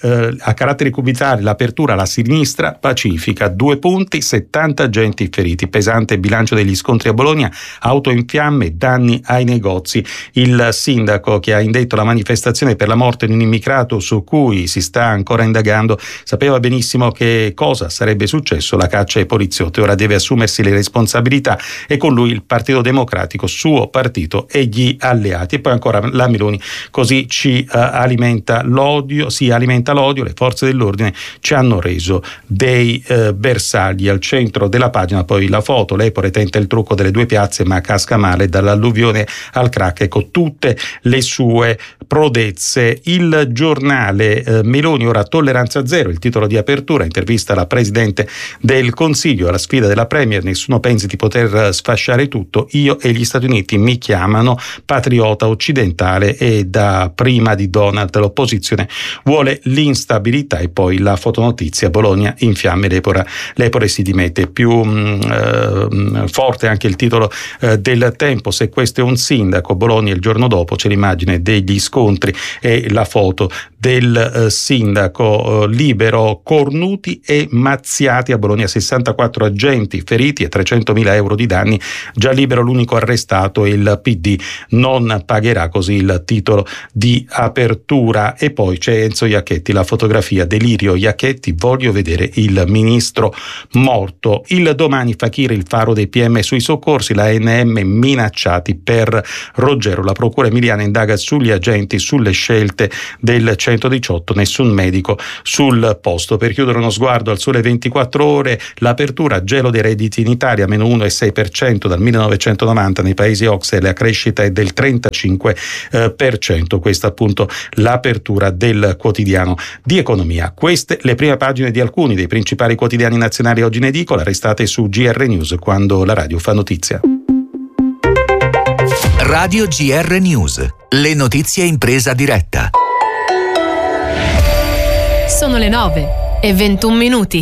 eh, a caratteri cubitali l'apertura alla sinistra pacifica, due punti, settanta agenti feriti, pesante bilancio degli scontri a Bologna, auto in fiamme, danni ai negozi. Il sindaco che ha indetto la manifestazione per la morte di un immigrato su cui si sta ancora indagando sapeva benissimo che cosa sarebbe successo, la caccia ai poliziotti, ora deve assumersi le responsabilità e con lui il Partito Democratico, suo partito e gli alleati. E poi ancora la Meloni, così ci uh, alimenta l'odio, si alimenta l'odio, le forze dell'ordine ci hanno reso dei uh, bersagli. Al centro della pagina poi la foto, l'Epore tenta il trucco delle due piazze ma casca male, dall'alluvione al crack, ecco tutte le sue prodezze. Il Giornale, eh, Meloni ora tolleranza zero, il titolo di apertura, intervista alla Presidente del Consiglio, alla sfida della Premier, nessuno pensi di poter sfasciare tutto, io e gli Stati Uniti mi chiamano patriota occidentale e da prima di Donald l'opposizione vuole l'instabilità. E poi la fotonotizia, Bologna in fiamme, l'Epore, l'Epore si dimette. Più mh, forte anche il titolo eh, del Tempo, se questo è un sindaco, Bologna il giorno dopo, c'è l'immagine degli scontri e la foto del eh, sindaco. eh, Libero, cornuti e mazziati a Bologna, sessantaquattro agenti feriti e trecentomila euro di danni, già Libero l'unico arrestato, il P D non pagherà, così il titolo di apertura. E poi c'è Enzo Iacchetti, la fotografia, delirio Iacchetti, voglio vedere il ministro morto. Il Domani, Fakir, il faro dei P M sui soccorsi, la A N M minacciati per Roggero, la procura emiliana indaga sugli agenti, sulle scelte del centodiciotto, nessun medico sul posto. Per chiudere uno sguardo al Sole ventiquattro ore, l'apertura, gelo dei redditi in Italia, meno uno virgola sei per cento dal millenovecentonovanta, nei paesi O C S E la crescita è del trentacinque per cento. Questa appunto l'apertura del quotidiano di economia. Queste le prime pagine di alcuni dei principali quotidiani nazionali oggi in edicola, restate su G R News, quando la radio fa notizia. Radio G R News, le notizie in presa diretta. Sono le nove e ventuno minuti.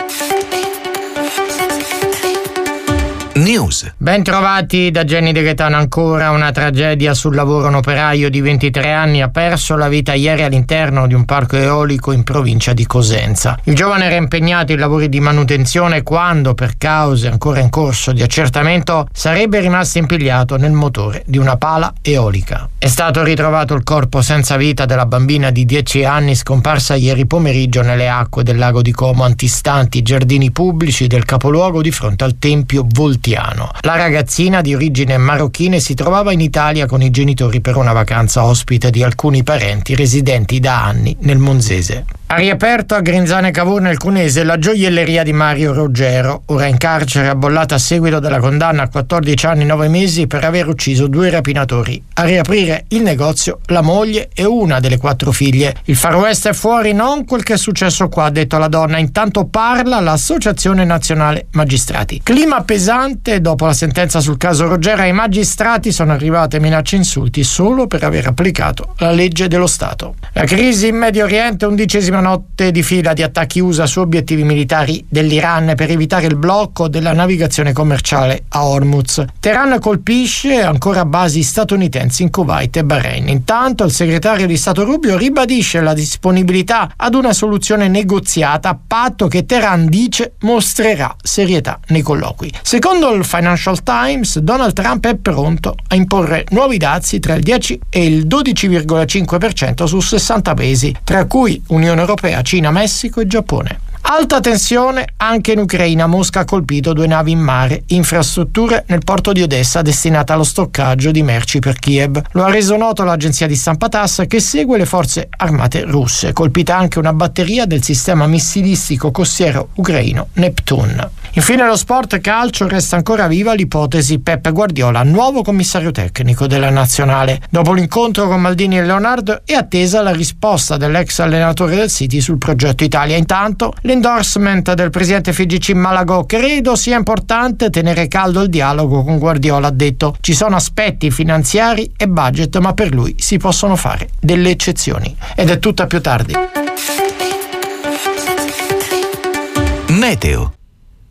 News. Ben trovati da Jenny De Gaetano. Ancora una tragedia sul lavoro. Un operaio di ventitré anni ha perso la vita ieri all'interno di un parco eolico in provincia di Cosenza. Il giovane era impegnato in lavori di manutenzione quando, per cause ancora in corso di accertamento, sarebbe rimasto impigliato nel motore di una pala eolica. È stato ritrovato il corpo senza vita della bambina di dieci anni scomparsa ieri pomeriggio nelle acque del lago di Como, antistanti i giardini pubblici del capoluogo di fronte al Tempio Voltiano. La ragazzina di origine marocchina si trovava in Italia con i genitori per una vacanza ospite di alcuni parenti residenti da anni nel Monzese. Ha riaperto a Grinzane Cavour nel Cunese la gioielleria di Mario Roggero, ora in carcere, abollata a seguito della condanna a quattordici anni e nove mesi per aver ucciso due rapinatori. A riaprire il negozio la moglie e una delle quattro figlie. Il Far West è fuori, non quel che è successo qua, ha detto la donna. Intanto parla l'Associazione Nazionale Magistrati. Clima pesante dopo la sentenza sul caso Roggero. Ai magistrati sono arrivate minacce e insulti solo per aver applicato la legge dello Stato. La crisi in Medio Oriente, undicesima notte di fila di attacchi U S A su obiettivi militari dell'Iran per evitare il blocco della navigazione commerciale a Hormuz. Teheran colpisce ancora basi statunitensi in Kuwait e Bahrain. Intanto il segretario di Stato Rubio ribadisce la disponibilità ad una soluzione negoziata, a patto che Teheran, dice, mostrerà serietà nei colloqui. Secondo il Financial Times, Donald Trump è pronto a imporre nuovi dazi tra il dieci e il dodici virgola cinque per cento su sessanta paesi, tra cui Unione Europea, Cina, Messico e Giappone. Alta tensione anche in Ucraina. Mosca ha colpito due navi in mare, infrastrutture nel porto di Odessa destinata allo stoccaggio di merci per Kiev. Lo ha reso noto l'agenzia di stampa TASS, che segue le forze armate russe. Colpita anche una batteria del sistema missilistico costiero ucraino Neptune. Infine lo sport calcio, resta ancora viva l'ipotesi Pep Guardiola, nuovo commissario tecnico della nazionale. Dopo l'incontro con Maldini e Leonardo è attesa la risposta dell'ex allenatore del City sul progetto Italia. Intanto l'endorsement del presidente F I G C Malagò: credo sia importante tenere caldo il dialogo con Guardiola, ha detto. Ci sono aspetti finanziari e budget, ma per lui si possono fare delle eccezioni. Ed è tutta più tardi. Meteo.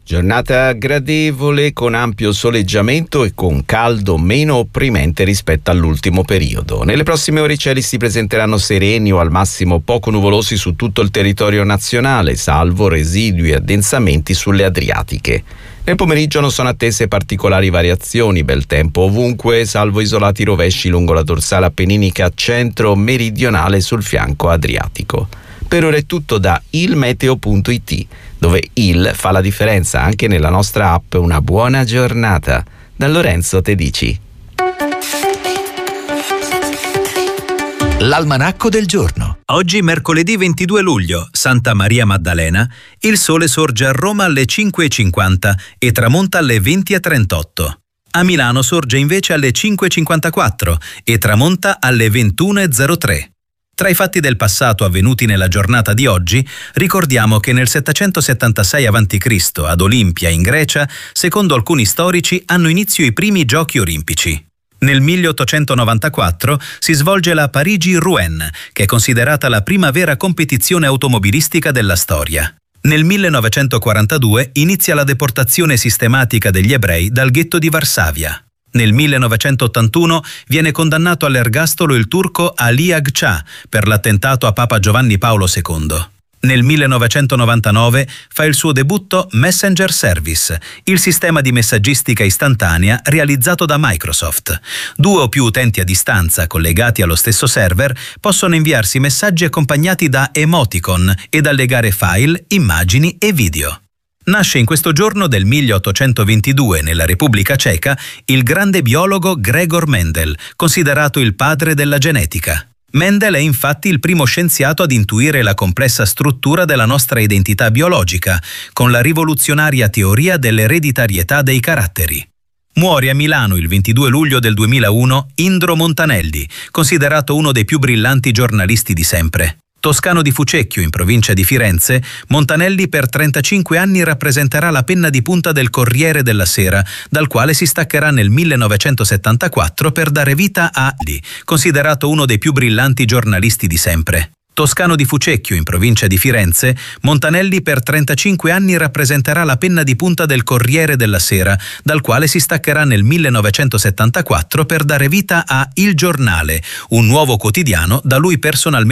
Giornata gradevole con ampio soleggiamento e con caldo meno opprimente rispetto all'ultimo periodo. Nelle prossime ore i cieli si presenteranno sereni o al massimo poco nuvolosi su tutto il territorio nazionale, salvo residui e addensamenti sulle Adriatiche. Nel pomeriggio non sono attese particolari variazioni, bel tempo ovunque, salvo isolati rovesci lungo la dorsale appenninica centro-meridionale sul fianco adriatico. Per ora è tutto da ilmeteo punto it, dove il fa la differenza anche nella nostra app. Una buona giornata. Da Lorenzo Tedici. L'almanacco del giorno. Oggi mercoledì ventidue luglio, Santa Maria Maddalena, il sole sorge a Roma alle cinque e cinquanta e tramonta alle venti e trentotto. A Milano sorge invece alle cinque e cinquantaquattro e tramonta alle ventuno e zero tre. Tra i fatti del passato avvenuti nella giornata di oggi, ricordiamo che nel settecentosettantasei avanti Cristo ad Olimpia, in Grecia, secondo alcuni storici, hanno inizio i primi giochi olimpici. Nel milleottocentonovantaquattro si svolge la Parigi-Rouen, che è considerata la prima vera competizione automobilistica della storia. Nel millenovecentoquarantadue inizia la deportazione sistematica degli ebrei dal ghetto di Varsavia. Nel millenovecentottantuno viene condannato all'ergastolo il turco Ali Agca per l'attentato a Papa Giovanni Paolo secondo. Nel millenovecentonovantanove fa il suo debutto Messenger Service, il sistema di messaggistica istantanea realizzato da Microsoft. Due o più utenti a distanza collegati allo stesso server possono inviarsi messaggi accompagnati da emoticon ed allegare file, immagini e video. Nasce in questo giorno del milleottocentoventidue nella Repubblica Ceca il grande biologo Gregor Mendel, considerato il padre della genetica. Mendel è infatti il primo scienziato ad intuire la complessa struttura della nostra identità biologica, con la rivoluzionaria teoria dell'ereditarietà dei caratteri. Muore a Milano il ventidue luglio del duemilauno Indro Montanelli, considerato uno dei più brillanti giornalisti di sempre. Toscano di Fucecchio, in provincia di Firenze, Montanelli per trentacinque anni rappresenterà la penna di punta del Corriere della Sera, dal quale si staccherà nel millenovecentosettantaquattro per dare vita a Li, considerato uno dei più brillanti giornalisti di sempre. Toscano di Fucecchio, in provincia di Firenze, Montanelli per trentacinque anni rappresenterà la penna di punta del Corriere della Sera, dal quale si staccherà nel millenovecentosettantaquattro per dare vita a Il Giornale, un nuovo quotidiano da lui personalmente